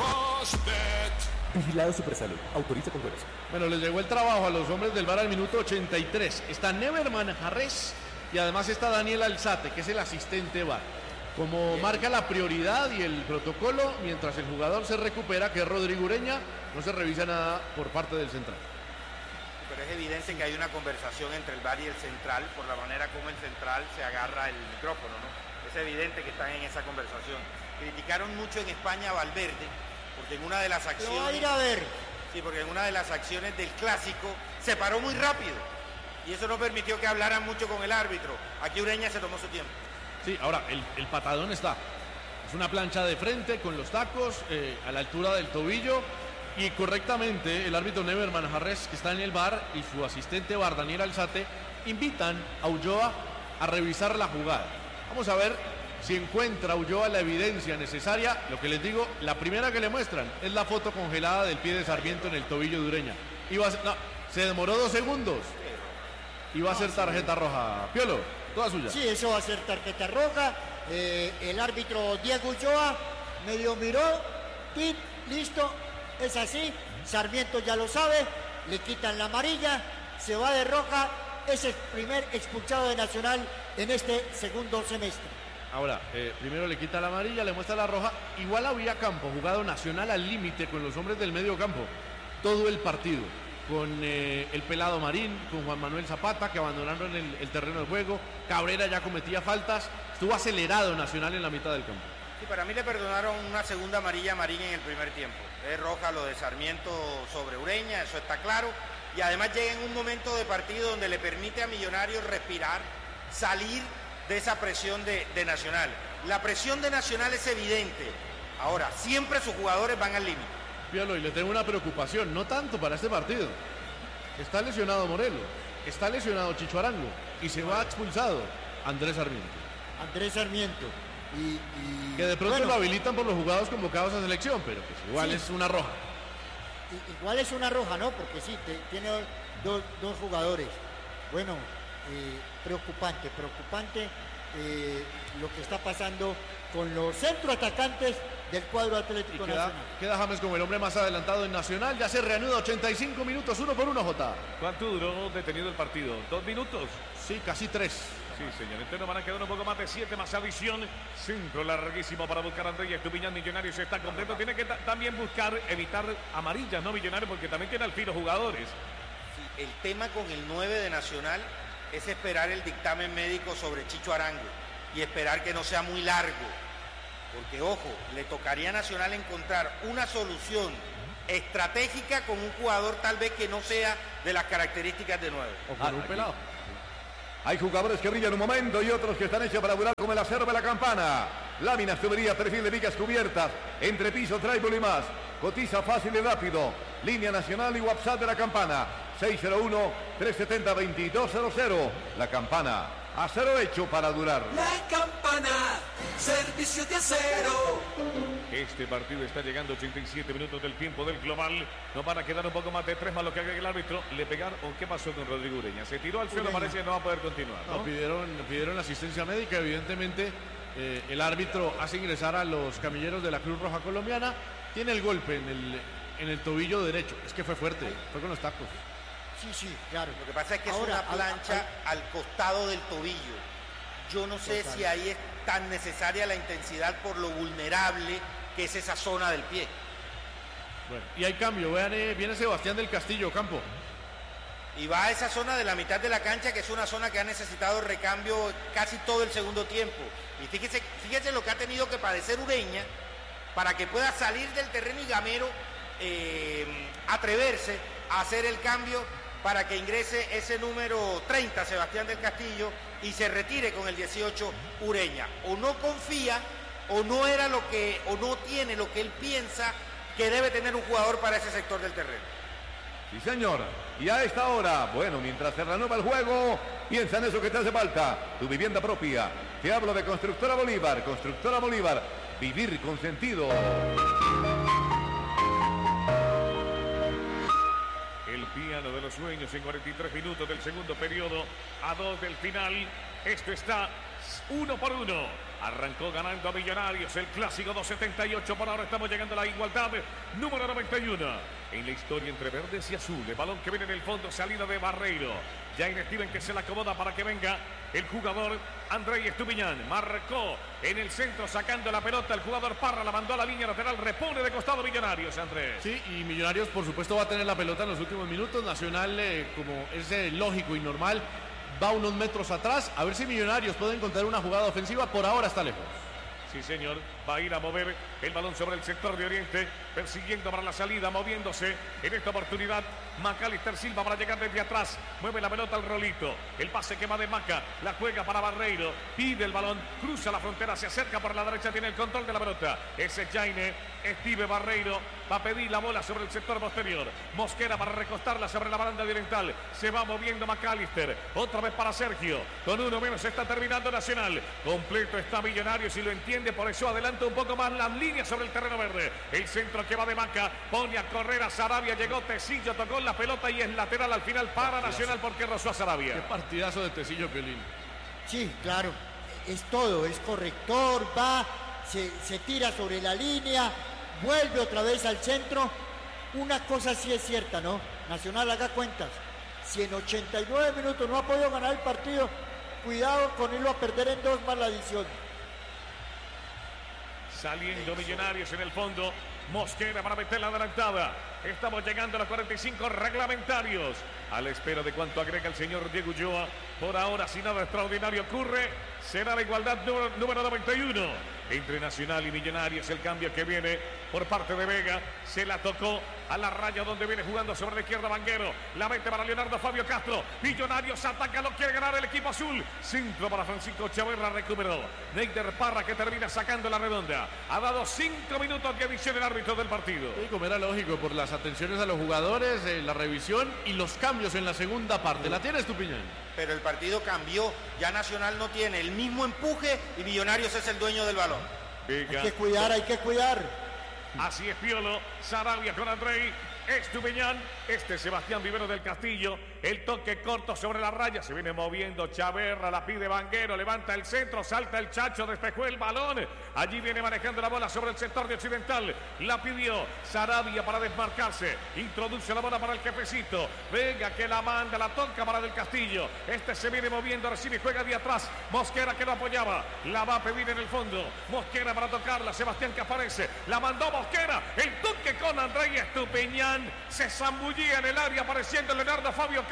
Rosbet. Vigilado Supersalud. Autoriza con juegos. Bueno, les llegó el trabajo a los hombres del VAR al minuto 83. Está Neverman Jarrés y además está Daniel Alzate, que es el asistente VAR. Como marca la prioridad y el protocolo, mientras el jugador se recupera, que es Rodrigo Ureña, no se revisa nada por parte del central. Pero es evidente que hay una conversación entre el VAR y el central, por la manera como el central se agarra el micrófono, ¿no? Es evidente que están en esa conversación. Criticaron mucho en España a Valverde, porque en una de las acciones... Lo va a ir a ver. Sí, porque en una de las acciones del Clásico se paró muy rápido. Y eso no permitió que hablaran mucho con el árbitro. Aquí Ureña se tomó su tiempo. Sí, ahora, el patadón está. Es una plancha de frente con los tacos a la altura del tobillo. Y correctamente el árbitro Neverman Jarrés, que está en el VAR, y su asistente VAR, Daniel Alzate, invitan a Ulloa a revisar la jugada. Vamos a ver si encuentra Ulloa la evidencia necesaria. Lo que les digo, la primera que le muestran es la foto congelada del pie de Sarmiento en el tobillo de Ureña. Se demoró 2 segundos. Iba a ser tarjeta roja. Piolo, toda suya. Sí, eso va a ser tarjeta roja. El árbitro Diego Ulloa medio miró, pit, listo, es así. Sarmiento ya lo sabe, le quitan la amarilla, se va de roja, es el primer expulsado de Nacional en este segundo semestre. Ahora, primero le quita la amarilla, le muestra la roja. Igual había campo, jugado Nacional al límite con los hombres del medio campo. Todo el partido. Con el Pelado Marín, con Juan Manuel Zapata, que abandonaron el terreno de juego. Cabrera ya cometía faltas. Estuvo acelerado Nacional en la mitad del campo. Sí, para mí le perdonaron una segunda amarilla a Marín en el primer tiempo. Es roja lo de Sarmiento sobre Ureña, eso está claro. Y además llega en un momento de partido donde le permite a Millonarios respirar, salir de esa presión de Nacional. La presión de Nacional es evidente. Ahora, siempre sus jugadores van al límite. Piolo, y le tengo una preocupación, no tanto para este partido. Está lesionado Morelos, está lesionado Chicho Arango y se va expulsado Andrés Sarmiento. Andrés Sarmiento. Que de pronto lo habilitan por los jugadores convocados a selección, pero pues igual es una roja. Igual es una roja, ¿no? Porque sí, tiene dos jugadores. Bueno, preocupante lo que está pasando con los centroatacantes del cuadro Atlético Nacional. Queda James como el hombre más adelantado en Nacional. Ya se reanuda 85 minutos, 1-1, Jota. ¿Cuánto duró detenido el partido? ¿2 minutos? Sí, casi 3. Sí, señor. Entonces nos van a quedar un poco más de 7 más adición. Centro larguísimo para buscar a Andrés Estupiñán. Millonarios está contento. Tiene que también buscar evitar amarillas, ¿no, Millonarios? Porque también tiene al filo jugadores. Sí, el tema con el 9 de Nacional es esperar el dictamen médico sobre Chicho Arango y esperar que no sea muy largo. Porque, ojo, le tocaría a Nacional encontrar una solución estratégica con un jugador tal vez que no sea de las características de 9. O con un pelado. Hay jugadores que brillan un momento y otros que están hechos para durar como el acero de la campana. Láminas, tuberías, perfil de vigas cubiertas, entrepiso, trébol y más. Cotiza fácil y rápido. Línea nacional y WhatsApp de la campana. 601-370-2200. La campana. Acero hecho para durar. La campana. Servicio de acero. Este partido está llegando a 87 minutos del tiempo del global. Nos van a quedar un poco más de 3 más lo que haga el árbitro. ¿Le pegaron o qué pasó con Rodrigo Ureña? Se tiró al suelo, parece que no va a poder continuar, ¿no? Pidieron asistencia médica, evidentemente. El árbitro hace ingresar a los camilleros de la Cruz Roja Colombiana. Tiene el golpe en el tobillo derecho. Es que fue fuerte, fue con los tacos. Sí, claro. Lo que pasa es que Ahora, es una plancha al costado del tobillo. Yo no sé si ahí es tan necesaria la intensidad por lo vulnerable que es esa zona del pie. Bueno, y hay cambio. Vean, viene Sebastián del Castillo, campo. Y va a esa zona de la mitad de la cancha, que es una zona que ha necesitado recambio casi todo el segundo tiempo. Y fíjese lo que ha tenido que padecer Ureña para que pueda salir del terreno y Gamero atreverse a hacer el cambio para que ingrese ese número 30, Sebastián del Castillo, y se retire con el 18 Ureña. O no confía, o no era lo que, o no tiene lo que él piensa que debe tener un jugador para ese sector del terreno. Sí, señor. Y a esta hora, bueno, mientras se renueva el juego, piensa en eso que te hace falta. Tu vivienda propia. Te hablo de Constructora Bolívar. Constructora Bolívar. Vivir con sentido. El piano de los sueños en 43 minutos del segundo periodo, a 2 del final. Esto está 1-1. Arrancó ganando a Millonarios el clásico 278. Por ahora estamos llegando a la igualdad número 91 en la historia entre verdes y azul. El balón que viene en el fondo, salida de Barreiro. Jair Steven que se la acomoda para que venga el jugador Andrei Estupiñán. Marcó en el centro sacando la pelota. El jugador Parra la mandó a la línea lateral. Repone de costado Millonarios, Andrés. Sí, y Millonarios por supuesto va a tener la pelota en los últimos minutos. Nacional, como es lógico y normal, va unos metros atrás. A ver si Millonarios puede encontrar una jugada ofensiva. Por ahora está lejos. Sí, señor. Va a ir a mover el balón sobre el sector de Oriente, persiguiendo para la salida, moviéndose en esta oportunidad Macalister Silva para llegar desde atrás. Mueve la pelota al Rolito. El pase que va de Maca, la juega para Barreiro. Pide el balón, cruza la frontera, se acerca por la derecha, tiene el control de la pelota. Ese es Jaime, Steve Barreiro. Va a pedir la bola sobre el sector posterior. Mosquera para recostarla sobre la baranda oriental. Se va moviendo Macalister. Otra vez para Sergio. Con uno menos está terminando Nacional. Completo está Millonarios, si lo entiende, por eso adelanta un poco más las líneas sobre el terreno verde. El centro que va de Maca, pone a correr a Sarabia, llegó Tecillo, tocó la pelota y es lateral al final para Nacional porque rozó a Sarabia. Qué partidazo de Tecillo, Piolín. Sí, claro, es todo, es corrector, va, se tira sobre la línea, vuelve otra vez al centro. Una cosa sí es cierta, ¿no? Nacional, haga cuentas. Si en 89 minutos no ha podido ganar el partido, cuidado con irlo a perder en 2 más la adición. Saliendo Millonarios en el fondo. Mosquera para meter la adelantada. Estamos llegando a los 45 reglamentarios. A la espera de cuánto agrega el señor Diego Ulloa. Por ahora, si nada extraordinario ocurre, será la igualdad número 91 entre Nacional y Millonarios. El cambio que viene por parte de Vega. Se la tocó a la raya donde viene jugando sobre la izquierda Vanguero. La mete para Leonardo Fabio Castro. Millonarios ataca, lo quiere ganar el equipo azul. Centro para Francisco Chaverra, recuperó Neider Parra que termina sacando la redonda. Ha dado 5 minutos de adición el árbitro del partido. Sí, como era lógico, por las atenciones a los jugadores, la revisión y los cambios en la segunda parte. ¿La tienes, Estupiñán? Pero el partido cambió. Ya Nacional no tiene el mismo empuje y Millonarios es el dueño del balón. Vega. Hay que cuidar, hay que cuidar. Así es Piolo, Sarabia con Andrei Estupiñán, Sebastián Vivero del Castillo, el toque corto sobre la raya, se viene moviendo Chaverra, la pide Vanguero, levanta el centro, salta el Chacho, despejó el balón, allí viene manejando la bola sobre el sector de Occidental, la pidió Sarabia para desmarcarse, introduce la bola para el jefecito, venga que la manda, la toca para del Castillo, se viene moviendo, recibe y juega de atrás, Mosquera que lo apoyaba, la va a pedir en el fondo, Mosquera para tocarla, Sebastián que aparece, la mandó Mosquera, el toque con Andrei Estupiñán, se zambullía en el área apareciendo Leonardo Fabio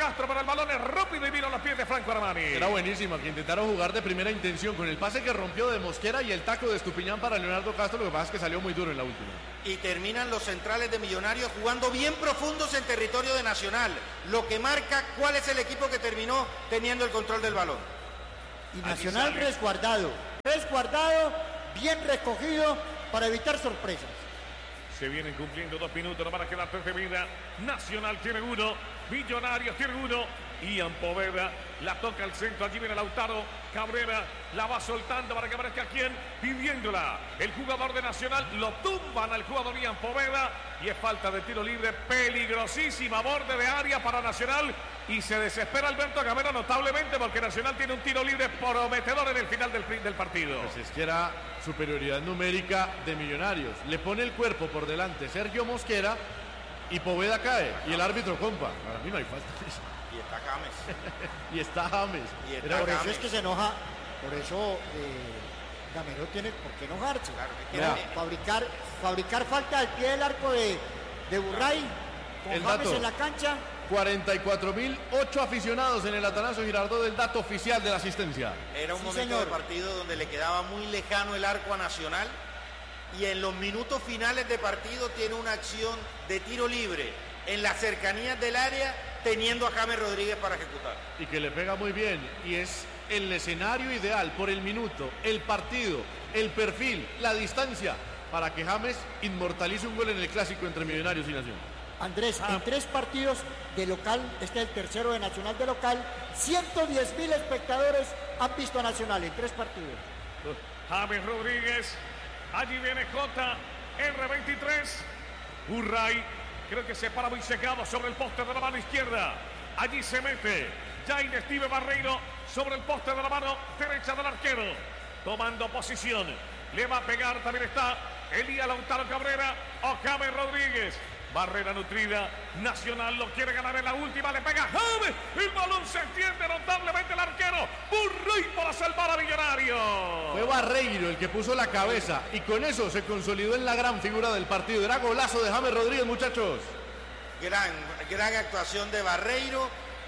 Castro, pero el balón es rápido y vino a los pies de Franco Armani. Era buenísima, que intentaron jugar de primera intención con el pase que rompió de Mosquera y el taco de Estupiñán para Leonardo Castro. Lo que pasa es que salió muy duro en la última. Y terminan los centrales de Millonarios jugando bien profundos en territorio de Nacional, lo que marca cuál es el equipo que terminó teniendo el control del balón. Y Nacional resguardado, bien recogido para evitar sorpresas. Se vienen cumpliendo 2 minutos, no van a quedar 3 de vida. Nacional tiene 1, Millonarios tiene 1. Ian Poveda la toca al centro, allí viene Lautaro Cabrera, la va soltando para que aparezca quien pidiéndola. El jugador de Nacional lo tumban al jugador Ian Poveda y es falta de tiro libre peligrosísima, borde de área para Nacional y se desespera Alberto Gamero notablemente porque Nacional tiene un tiro libre prometedor en el final del partido. Pues es que era superioridad numérica de Millonarios. Le pone el cuerpo por delante Sergio Mosquera y Poveda cae y el árbitro compa. Para mí no hay falta. Y está James. Y está James. Por eso es que se enoja, por eso Gamero tiene por qué enojarse. Claro, fabricar falta al pie del arco de Burray, con James en la cancha. 44.008 aficionados en el Atanasio Girardot, del dato oficial de la asistencia. Era un momento de partido donde le quedaba muy lejano el arco a Nacional y en los minutos finales de partido tiene una acción de tiro libre en las cercanías del área, teniendo a James Rodríguez para ejecutar. Y que le pega muy bien, y es el escenario ideal por el minuto, el partido, el perfil, la distancia, para que James inmortalice un gol en el clásico entre Millonarios y Nación. Andrés, en 3 partidos de local, este es el tercero de Nacional de local, 110.000 espectadores han visto a Nacional en 3 partidos. James Rodríguez, allí viene JR23, Burray, creo que se para muy secado sobre el poste de la mano izquierda. Allí se mete Jaime Steve Barreiro sobre el poste de la mano derecha del arquero. Tomando posición. Le va a pegar, también está Elías Lautaro Cabrera o James Rodríguez. Barrera nutrida, Nacional lo quiere ganar en la última, le pega James, el balón se extiende notablemente el arquero, Burray para salvar a Millonarios. Fue Barreiro el que puso la cabeza y con eso se consolidó en la gran figura del partido. Era golazo de James Rodríguez, muchachos. Gran actuación de Barreiro,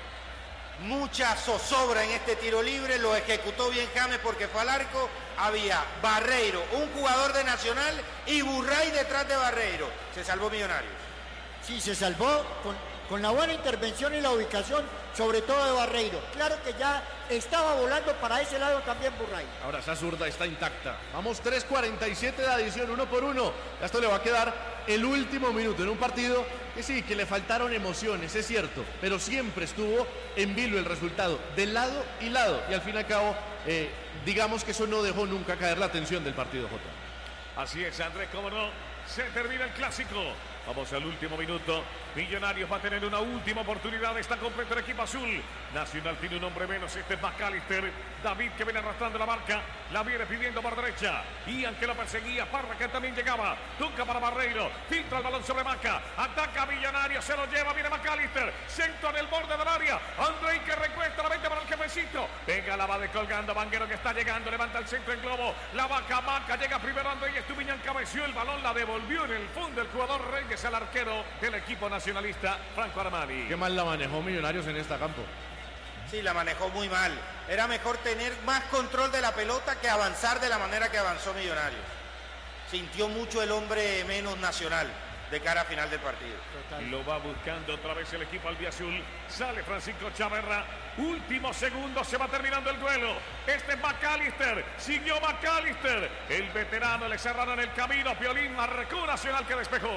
mucha zozobra en este tiro libre, lo ejecutó bien James porque fue al arco. Había Barreiro, un jugador de Nacional, y Burray detrás de Barreiro. Se salvó Millonarios. Sí, se salvó con la buena intervención y la ubicación, sobre todo de Barreiro. Claro que ya estaba volando para ese lado también Burray. Ahora esa zurda está intacta. Vamos 3:47 de adición, 1 por 1. Esto le va a quedar el último minuto en un partido que sí, que le faltaron emociones, es cierto, pero siempre estuvo en vilo el resultado, de lado y lado. Y al fin y al cabo, digamos que eso no dejó nunca caer la atención del partido, Jota. Así es, Andrés, cómo no, se termina el clásico. Vamos al último minuto. Millonarios va a tener una última oportunidad. Está completo el equipo azul. Nacional tiene un hombre menos. Este es McAllister. David que viene arrastrando la marca. La viene pidiendo por derecha. Ian que lo perseguía. Parra que también llegaba. Toca para Barreiro. Filtra el balón sobre Maca. Ataca Millonarios. Se lo lleva. Viene McAllister. Centro en el borde del área. Andrei que recuesta la mente para el jefecito. Venga, la va descolgando. Vanguero que está llegando. Levanta el centro en globo. La vaca Maca. Llega primero Andrei. Estupiñán cabeció el balón. La devolvió en el fondo el jugador Reyes al arquero del equipo nacionalista, Franco Armani. Qué mal la manejó Millonarios en esta campo. Sí, la manejó muy mal. Era mejor tener más control de la pelota que avanzar de la manera que avanzó Millonarios. Sintió mucho el hombre menos Nacional de cara a final del partido. Total. Lo va buscando otra vez el equipo albiazul. Sale Francisco Chaverra. Último segundo, se va terminando el duelo. Este es McAllister. Siguió McAllister. El veterano le cerraron el camino. Piolín marcó Nacional que despejó.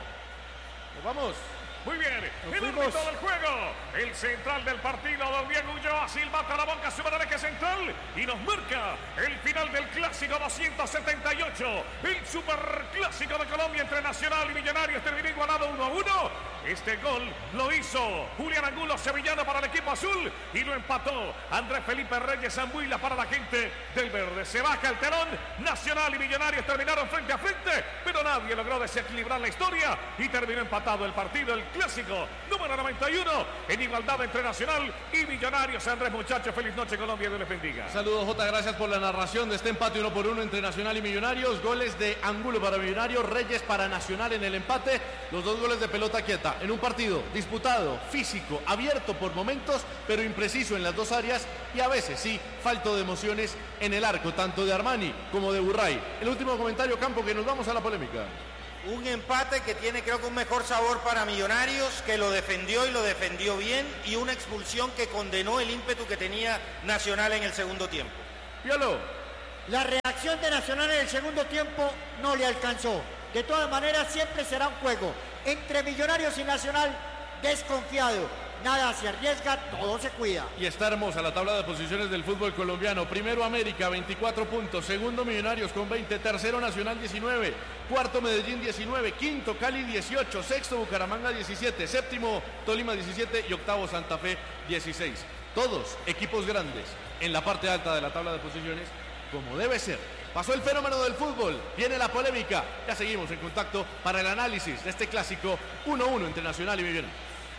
Nos vamos. Muy bien, el árbitro del juego, el central del partido, don Diego Ulloa, silbata la boca, sube al eje central y nos marca el final del clásico 278, el superclásico de Colombia entre Nacional y Millonarios, terminó igualado 1-1. Este gol lo hizo Julián Angulo Sevillano para el equipo azul y lo empató Andrés Felipe Reyes Zambuila para la gente del verde. Se baja el telón, Nacional y Millonarios terminaron frente a frente, pero nadie logró desequilibrar la historia y terminó empatado el partido, el clásico número 91 en igualdad entre Nacional y Millonarios. Andrés, muchachos, feliz noche Colombia, Dios les bendiga. Saludos, Jota, gracias por la narración de este empate 1-1 entre Nacional y Millonarios. Goles de Angulo para Millonarios, Reyes para Nacional en el empate, los 2 goles de pelota quieta. refleja en un partido disputado, físico, abierto por momentos, pero impreciso en las dos áreas y a veces sí, falto de emociones en el arco, tanto de Armani como de Burray. El último comentario, Campo, que nos vamos a la polémica. Un empate que tiene, creo que un mejor sabor para Millonarios, que lo defendió y lo defendió bien, y una expulsión que condenó el ímpetu que tenía Nacional en el segundo tiempo. Piolo. La reacción de Nacional en el segundo tiempo no le alcanzó. De todas maneras, siempre será un juego entre Millonarios y Nacional desconfiado. Nada se arriesga, todo se cuida. Y está hermosa la tabla de posiciones del fútbol colombiano. Primero América, 24 puntos. Segundo Millonarios con 20. Tercero Nacional, 19. Cuarto Medellín, 19. Quinto Cali, 18. Sexto Bucaramanga, 17. Séptimo Tolima, 17. Y octavo Santa Fe, 16. Todos equipos grandes en la parte alta de la tabla de posiciones, como debe ser. Pasó el fenómeno del fútbol, viene la polémica. Ya seguimos en contacto para el análisis de este clásico 1-1 entre Nacional y Millonarios.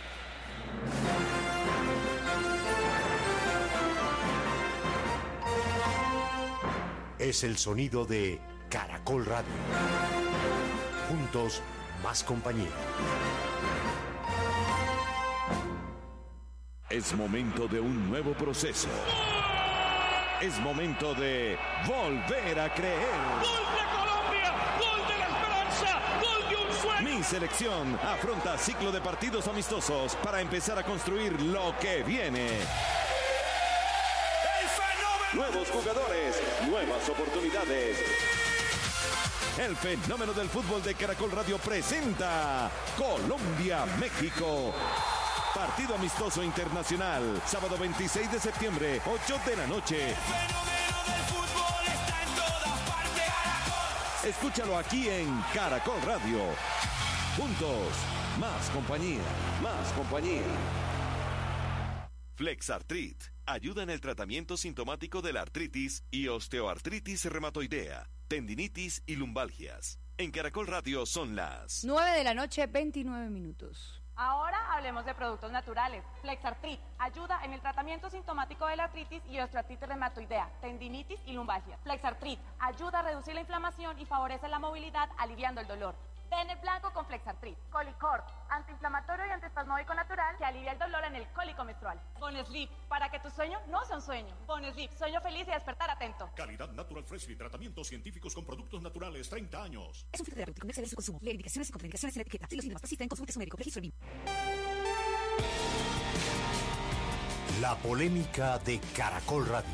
Es el sonido de Caracol Radio. Juntos, más compañía. Es momento de un nuevo proceso. Es momento de volver a creer. ¡Gol de Colombia! ¡Gol de la esperanza! ¡Gol de un sueño! Mi selección afronta ciclo de partidos amistosos para empezar a construir lo que viene. Nuevos jugadores, nuevas oportunidades. El fenómeno del fútbol de Caracol Radio presenta Colombia-México. Partido amistoso internacional, sábado 26 de septiembre, 8 de la noche. El fenómeno del fútbol está en todas partes. Caracol. Escúchalo aquí en Caracol Radio. Juntos, más compañía, más compañía. Flexartrit ayuda en el tratamiento sintomático de la artritis y osteoartritis reumatoidea, tendinitis y lumbalgias. En Caracol Radio son las 9 de la noche, 29 minutos. Ahora hablemos de productos naturales. Flexartrit ayuda en el tratamiento sintomático de la artritis y osteoartritis reumatoidea, tendinitis y lumbalgia. Flexartrit ayuda a reducir la inflamación y favorece la movilidad, aliviando el dolor. Ven el blanco con Flexartrit. Colicort, antiinflamatorio y antiespasmódico natural que alivia el dolor en el cólico menstrual. Bonesleep, para que tu sueño no sea un sueño. Bonesleep, sueño feliz y despertar atento. Calidad Natural Freshly, tratamientos científicos con productos naturales, 30 años. Es un filtro terapéutico con excelencia en su consumo. Lee indicaciones y contraindicaciones en la etiqueta. Si los síntomas persisten, consulte a su médico. Registro BIM. La polémica de Caracol Radio.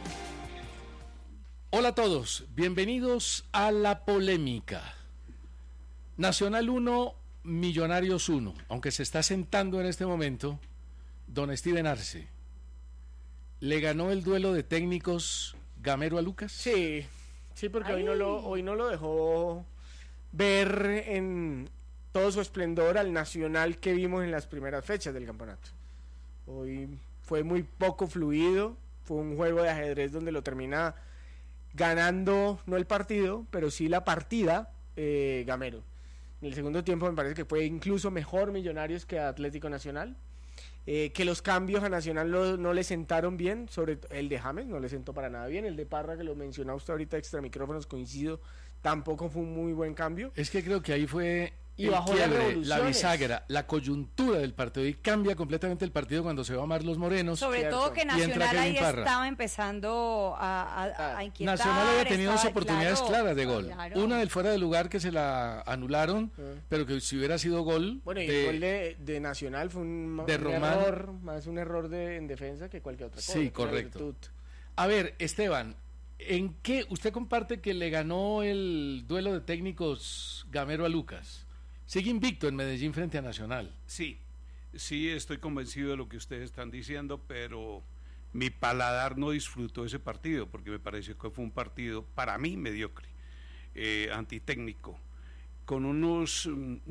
Hola a todos, bienvenidos a La Polémica. Nacional 1, Millonarios 1, aunque se está sentando en este momento don Steven Arce. ¿Le ganó el duelo de técnicos Gamero a Lucas? Sí, porque hoy no lo dejó ver en todo su esplendor al Nacional que vimos en las primeras fechas del campeonato. Hoy fue muy poco fluido, fue un juego de ajedrez donde lo termina ganando, no el partido, pero sí la partida, Gamero. En el segundo tiempo me parece que fue incluso mejor Millonarios que Atlético Nacional, que los cambios a Nacional no le sentaron bien, sobre el de James no le sentó para nada bien, el de Parra que lo mencionaba usted ahorita extra micrófonos, coincido, tampoco fue un muy buen cambio. Es que creo que ahí fue y bajó la bisagra, la coyuntura del partido, y cambia completamente el partido cuando se va Marlos Moreno. Sobre todo que Nacional ahí estaba empezando a inquietar. Nacional había tenido dos oportunidades claras de gol. Claro. Una del fuera de lugar que se la anularon, pero que si hubiera sido gol. Bueno, y el gol de Nacional fue un error, más un error en defensa que cualquier otra cosa. Sí, correcto. A ver, Esteban, ¿en qué usted comparte que le ganó el duelo de técnicos Gamero a Lucas? Sigue invicto en Medellín frente a Nacional. Sí, estoy convencido de lo que ustedes están diciendo, pero mi paladar no disfrutó ese partido, porque me pareció que fue un partido, para mí, mediocre, antitécnico, con unos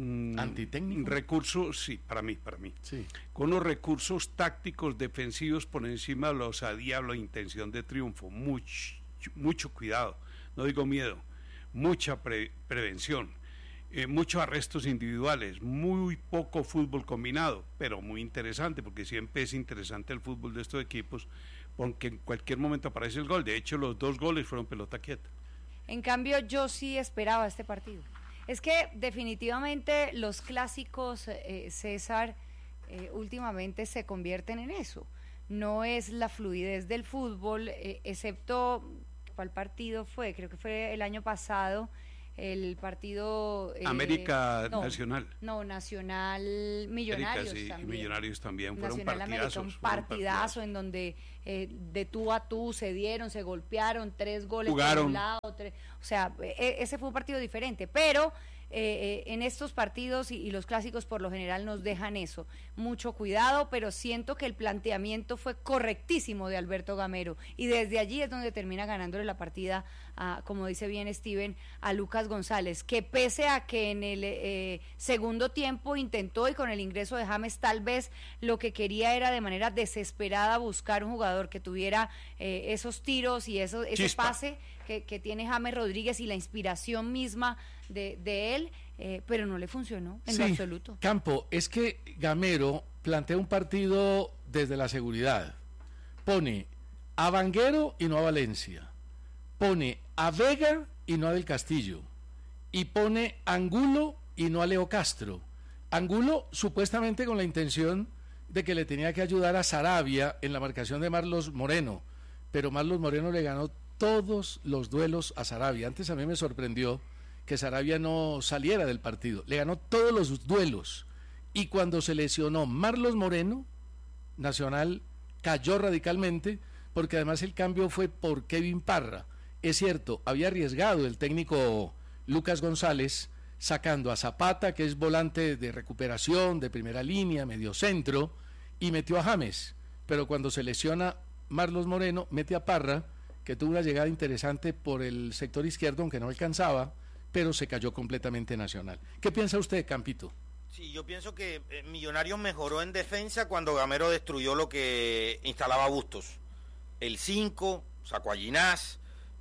recursos, sí, para mí, sí, con unos recursos tácticos defensivos por encima de la osadía, la intención de triunfo, mucho cuidado, no digo miedo, mucha prevención. Muchos arrestos individuales, muy poco fútbol combinado, pero muy interesante, porque siempre es interesante el fútbol de estos equipos, porque en cualquier momento aparece el gol. De hecho, los dos goles fueron pelota quieta. En cambio, yo sí esperaba este partido. Es que definitivamente los clásicos, César, últimamente se convierten en eso. No es la fluidez del fútbol, excepto, ¿cuál partido fue? Creo que fue el año pasado, el partido... Nacional. No, Nacional Millonarios América, sí, también. Y Millonarios también, fueron Nacional partidazos. América, un partidazo en donde de tú a tú se dieron, se golpearon, 3 goles por un lado, o sea, ese fue un partido diferente, pero... en estos partidos y los clásicos por lo general nos dejan eso, mucho cuidado, pero siento que el planteamiento fue correctísimo de Alberto Gamero y desde allí es donde termina ganándole la partida, como dice bien Steven, a Lucas González, que pese a que en el segundo tiempo intentó y con el ingreso de James tal vez lo que quería era de manera desesperada buscar un jugador que tuviera esos tiros y ese pase que tiene James Rodríguez y la inspiración misma de él, pero no le funcionó en lo absoluto. Campo, es que Gamero plantea un partido desde la seguridad. Pone a Vanguero y no a Valencia. Pone a Vega y no a Del Castillo. Y pone a Angulo y no a Leo Castro. Angulo supuestamente con la intención de que le tenía que ayudar a Sarabia en la marcación de Marlos Moreno, pero Marlos Moreno le ganó todos los duelos a Sarabia. Antes a mí me sorprendió que Sarabia no saliera del partido. Le ganó todos los duelos. Y cuando se lesionó Marlos Moreno, Nacional cayó radicalmente, porque además el cambio fue por Kevin Parra. Es cierto, había arriesgado el técnico Lucas González, sacando a Zapata, que es volante de recuperación, de primera línea, medio centro, y metió a James. Pero cuando se lesiona Marlos Moreno, mete a Parra, que tuvo una llegada interesante por el sector izquierdo, aunque no alcanzaba, pero se cayó completamente Nacional. ¿Qué piensa usted, Campito? Sí, yo pienso que Millonarios mejoró en defensa cuando Gamero destruyó lo que instalaba Bustos. El 5, sacó a Ginás,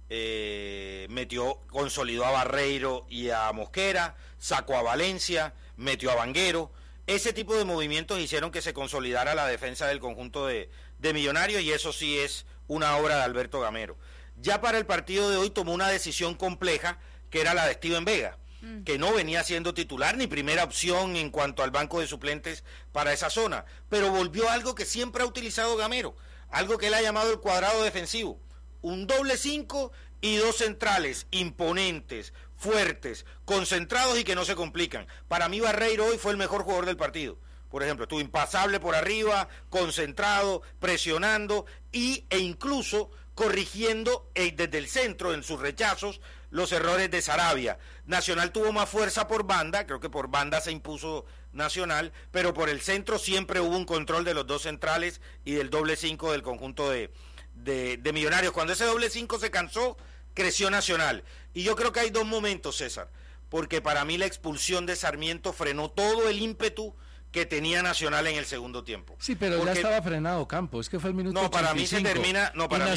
consolidó a Barreiro y a Mosquera, sacó a Valencia, metió a Vanguero. Ese tipo de movimientos hicieron que se consolidara la defensa del conjunto de Millonarios, y eso sí es una obra de Alberto Gamero. Ya para el partido de hoy tomó una decisión compleja, que era la de Steven Vega, que no venía siendo titular ni primera opción en cuanto al banco de suplentes para esa zona, pero volvió a algo que siempre ha utilizado Gamero, algo que él ha llamado el cuadrado defensivo, un doble 5 y 2 centrales imponentes, fuertes, concentrados y que no se complican. Para mí Barreiro hoy fue el mejor jugador del partido. Por ejemplo, estuvo impasable por arriba, concentrado, presionando e incluso corrigiendo desde el centro en sus rechazos los errores de Sarabia. Nacional tuvo más fuerza por banda, creo que por banda se impuso Nacional, pero por el centro siempre hubo un control de los 2 centrales y del doble 5 del conjunto de Millonarios. Cuando ese doble 5 se cansó, creció Nacional. Y yo creo que hay 2 momentos, César, porque para mí la expulsión de Sarmiento frenó todo el ímpetu que tenía Nacional en el segundo tiempo. Sí, pero ya estaba frenado, Campo, es que fue el minuto 85. Para mí se termina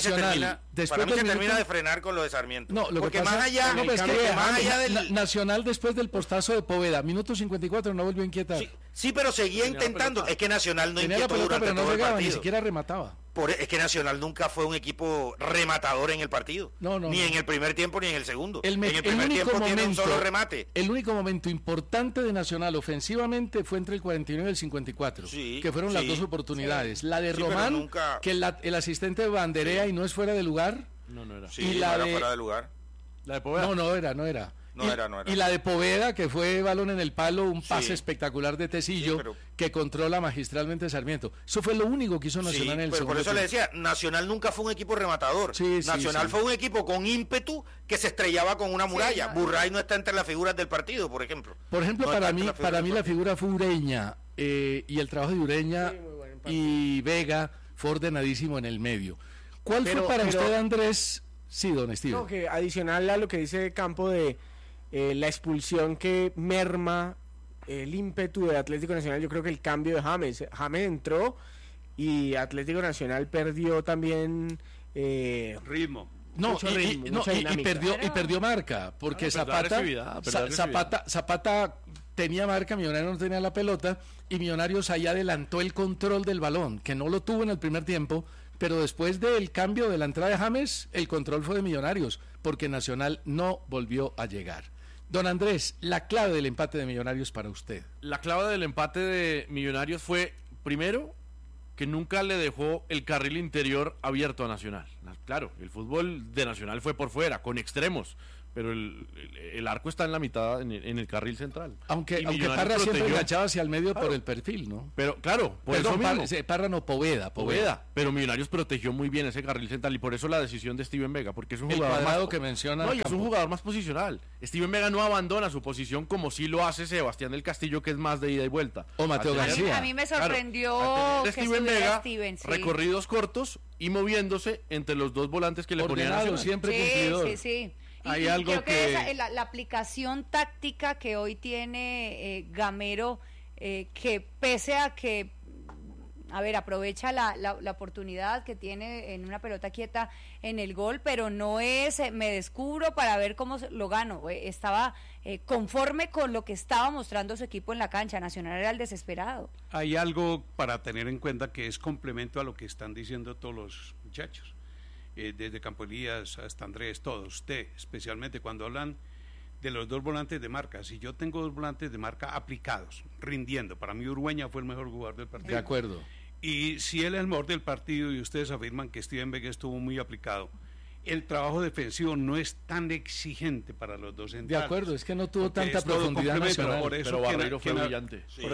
de frenar con lo de Sarmiento. No, porque más allá del Nacional después del postazo de Poveda, minuto 54 no volvió a inquietar. Sí, pero seguía intentando, es que Nacional no inquietó durante todo el partido. Ni siquiera remataba. Es que Nacional nunca fue un equipo rematador en el partido. Ni en el primer tiempo ni en el segundo. En el primer tiempo tiene un solo remate. El único momento importante de Nacional ofensivamente fue entre el 49 y el 54, que fueron las 2 oportunidades. La de Román, que el asistente banderea y no es fuera de lugar. No era. Sí, no era fuera de lugar. ¿La de Poveda? No era. No era. Y la de Poveda, que fue balón en el palo, un pase espectacular de Tecillo, que controla magistralmente Sarmiento. Eso fue lo único que hizo Nacional en el segundo. Por eso le decía, Nacional nunca fue un equipo rematador. Nacional fue un equipo con ímpetu que se estrellaba con una muralla. Burray no está entre las figuras del partido, por ejemplo. Por ejemplo, para mí la figura fue Ureña, y el trabajo de Ureña y Vega fue ordenadísimo en el medio. ¿Cuál fue para usted, Andrés? Sí, don Steven. No, que adicional a lo que dice Campo de la expulsión que merma el ímpetu de Atlético Nacional, yo creo que el cambio de James entró y Atlético Nacional perdió también ritmo. Y perdió marca, porque Zapata tenía marca, Millonarios no tenía la pelota, y Millonarios ahí adelantó el control del balón, que no lo tuvo en el primer tiempo, pero después del cambio de la entrada de James, el control fue de Millonarios, porque Nacional no volvió a llegar. Don Andrés, la clave del empate de Millonarios para usted. La clave del empate de Millonarios fue, primero, que nunca le dejó el carril interior abierto a Nacional. Claro, el fútbol de Nacional fue por fuera, con extremos, pero el arco está en la mitad, en el carril central. Aunque Parra siempre enganchaba hacia el medio, claro, por el perfil, ¿no? Pero claro, por eso mismo. Parra no, Poveda. Pero Millonarios protegió muy bien ese carril central y por eso la decisión de Steven Vega, porque es un jugador más que menciona. No, y es un jugador más posicional. Steven Vega no abandona su posición como sí lo hace Sebastián del Castillo, que es más de ida y vuelta. O Mateo García. A mí me sorprendió que Steven Vega, Steven, sí. Recorridos cortos y moviéndose entre los dos volantes que le ponían Nacional. Siempre cumplidor. Sí. Hay y algo creo que la aplicación táctica que hoy tiene Gamero, que pese a que, aprovecha la oportunidad que tiene en una pelota quieta en el gol, pero no es me descubro para ver cómo lo gano. Estaba conforme con lo que estaba mostrando su equipo en la cancha. Nacional era el desesperado. Hay algo para tener en cuenta que es complemento a lo que están diciendo todos los muchachos. Desde Campo Elías hasta Andrés, todos, usted especialmente, cuando hablan de los dos volantes de marca. Si yo tengo dos volantes de marca aplicados, rindiendo, para mí Urgueña fue el mejor jugador del partido. De acuerdo. Y si él es el mejor del partido y ustedes afirman que Steven Vega estuvo muy aplicado, el trabajo defensivo no es tan exigente para los dos centrales. De acuerdo, es que no tuvo tanta profundidad Nacional. Pero Barreiro fue brillante. Sí,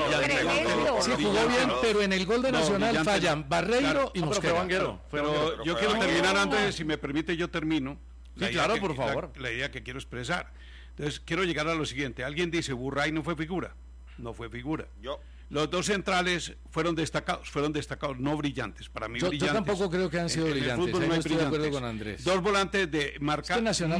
jugó bien, pero en el gol de Nacional fallan Barreiro y Mosquera. Pero yo quiero terminar antes, si me permite yo termino. Sí, claro, por favor. La idea que quiero expresar. Entonces, quiero llegar a lo siguiente. Alguien dice, Burray no fue figura. No fue figura. Los dos centrales fueron destacados, no brillantes. Para mí, brillantes. Yo tampoco creo que han sido brillantes. No estoy de acuerdo con Andrés. Dos volantes de marca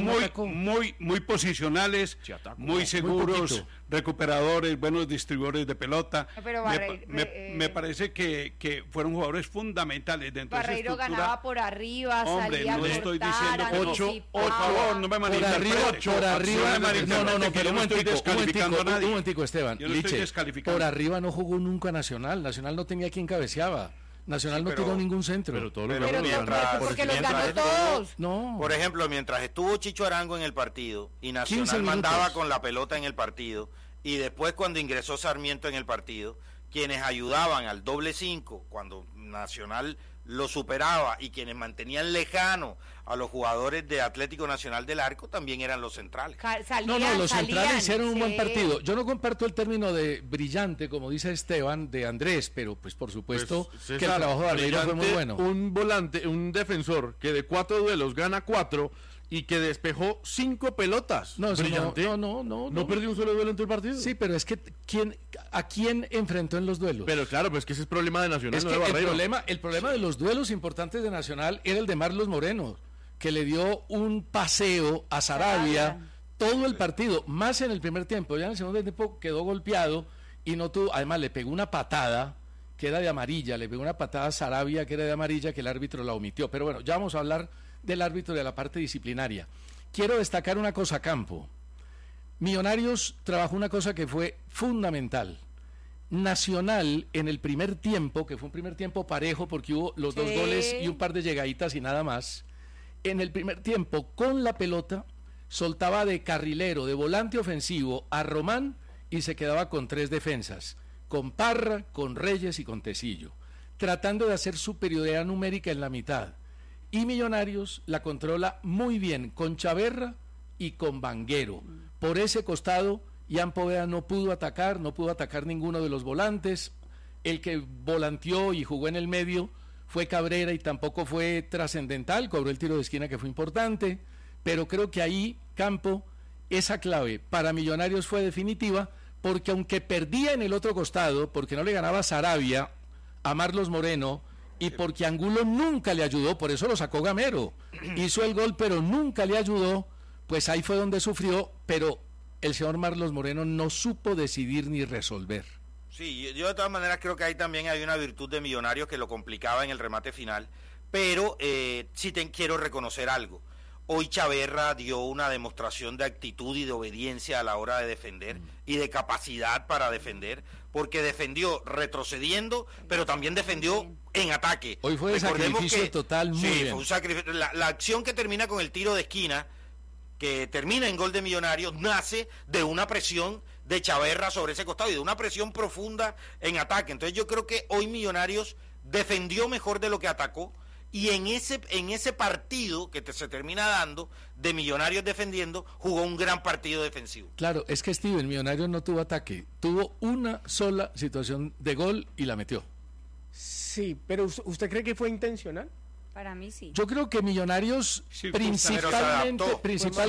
muy posicionales, muy seguros, recuperadores, buenos distribuidores de pelota. Pero me parece que fueron jugadores fundamentales dentro de esa estructura. Barreiro ganaba por arriba, salía no estoy diciendo por favor, no me malinterprete. Por arriba, no, pero no estoy descalificando a nadie. Un momentico, Esteban. Yo no estoy descalificando. Por arriba no jugó nunca Nacional. Nacional no tenía quien cabeceaba. Nacional no tiró ningún centro. Porque los ganó todos. No. Por ejemplo, mientras estuvo Chicho Arango en el partido y Nacional mandaba con la pelota en el partido, y después cuando ingresó Sarmiento en el partido, quienes ayudaban al doble 5 cuando Nacional lo superaba y quienes mantenían lejano a los jugadores de Atlético Nacional del Arco también eran los centrales. Los centrales hicieron un buen partido. Yo no comparto el término de brillante, como dice Esteban, de Andrés, pero pues por supuesto que el trabajo de Barreiro fue muy bueno. Un volante, un defensor que de 4 duelos gana 4 y que despejó 5 pelotas. No perdió un solo duelo en todo el partido. Sí, pero es que ¿a quién enfrentó en los duelos? Pero claro, pues que ese es el problema de Nacional, no de Barreiro. El problema de los duelos importantes de Nacional era el de Marlos Moreno, que le dio un paseo a Sarabia todo el partido, más en el primer tiempo. Ya en el segundo tiempo quedó golpeado y no tuvo, además le pegó una patada que era de amarilla, le pegó una patada a Sarabia que era de amarilla, que el árbitro la omitió. Pero bueno, ya vamos a hablar del árbitro y de la parte disciplinaria. Quiero destacar una cosa, Campo. Millonarios trabajó una cosa que fue fundamental. Nacional en el primer tiempo, que fue un primer tiempo parejo porque hubo los dos goles y un par de llegaditas y nada más, en el primer tiempo con la pelota soltaba de carrilero, de volante ofensivo a Román y se quedaba con 3 defensas, con Parra, con Reyes y con Tecillo, tratando de hacer superioridad numérica en la mitad. Y Millonarios la controla muy bien con Chaverra y con Vanguero. Por ese costado, Ian Poveda no pudo atacar ninguno de los volantes. El que volanteó y jugó en el medio fue Cabrera y tampoco fue trascendental, cobró el tiro de esquina que fue importante, pero creo que ahí, Campo, esa clave para Millonarios fue definitiva, porque aunque perdía en el otro costado, porque no le ganaba Sarabia a Marlos Moreno, y porque Angulo nunca le ayudó, por eso lo sacó Gamero, hizo el gol pero nunca le ayudó, pues ahí fue donde sufrió, pero el señor Marlos Moreno no supo decidir ni resolver. Sí, yo de todas maneras creo que ahí también hay una virtud de Millonarios que lo complicaba en el remate final, pero sí quiero reconocer algo. Hoy Chaverra dio una demostración de actitud y de obediencia a la hora de defender y de capacidad para defender, porque defendió retrocediendo, pero también defendió en ataque. Hoy fue de sacrificio total, muy bien. Fue un sacrificio. La acción que termina con el tiro de esquina, que termina en gol de Millonarios, nace de una presión de Chaverra sobre ese costado y de una presión profunda en ataque. Entonces yo creo que hoy Millonarios defendió mejor de lo que atacó, y en ese partido que se termina dando de Millonarios defendiendo, jugó un gran partido defensivo. Claro, es que Steven, Millonarios no tuvo ataque, tuvo una sola situación de gol y la metió. Sí, pero ¿usted cree que fue intencional? Para mí sí. Yo creo que Millonarios principalmente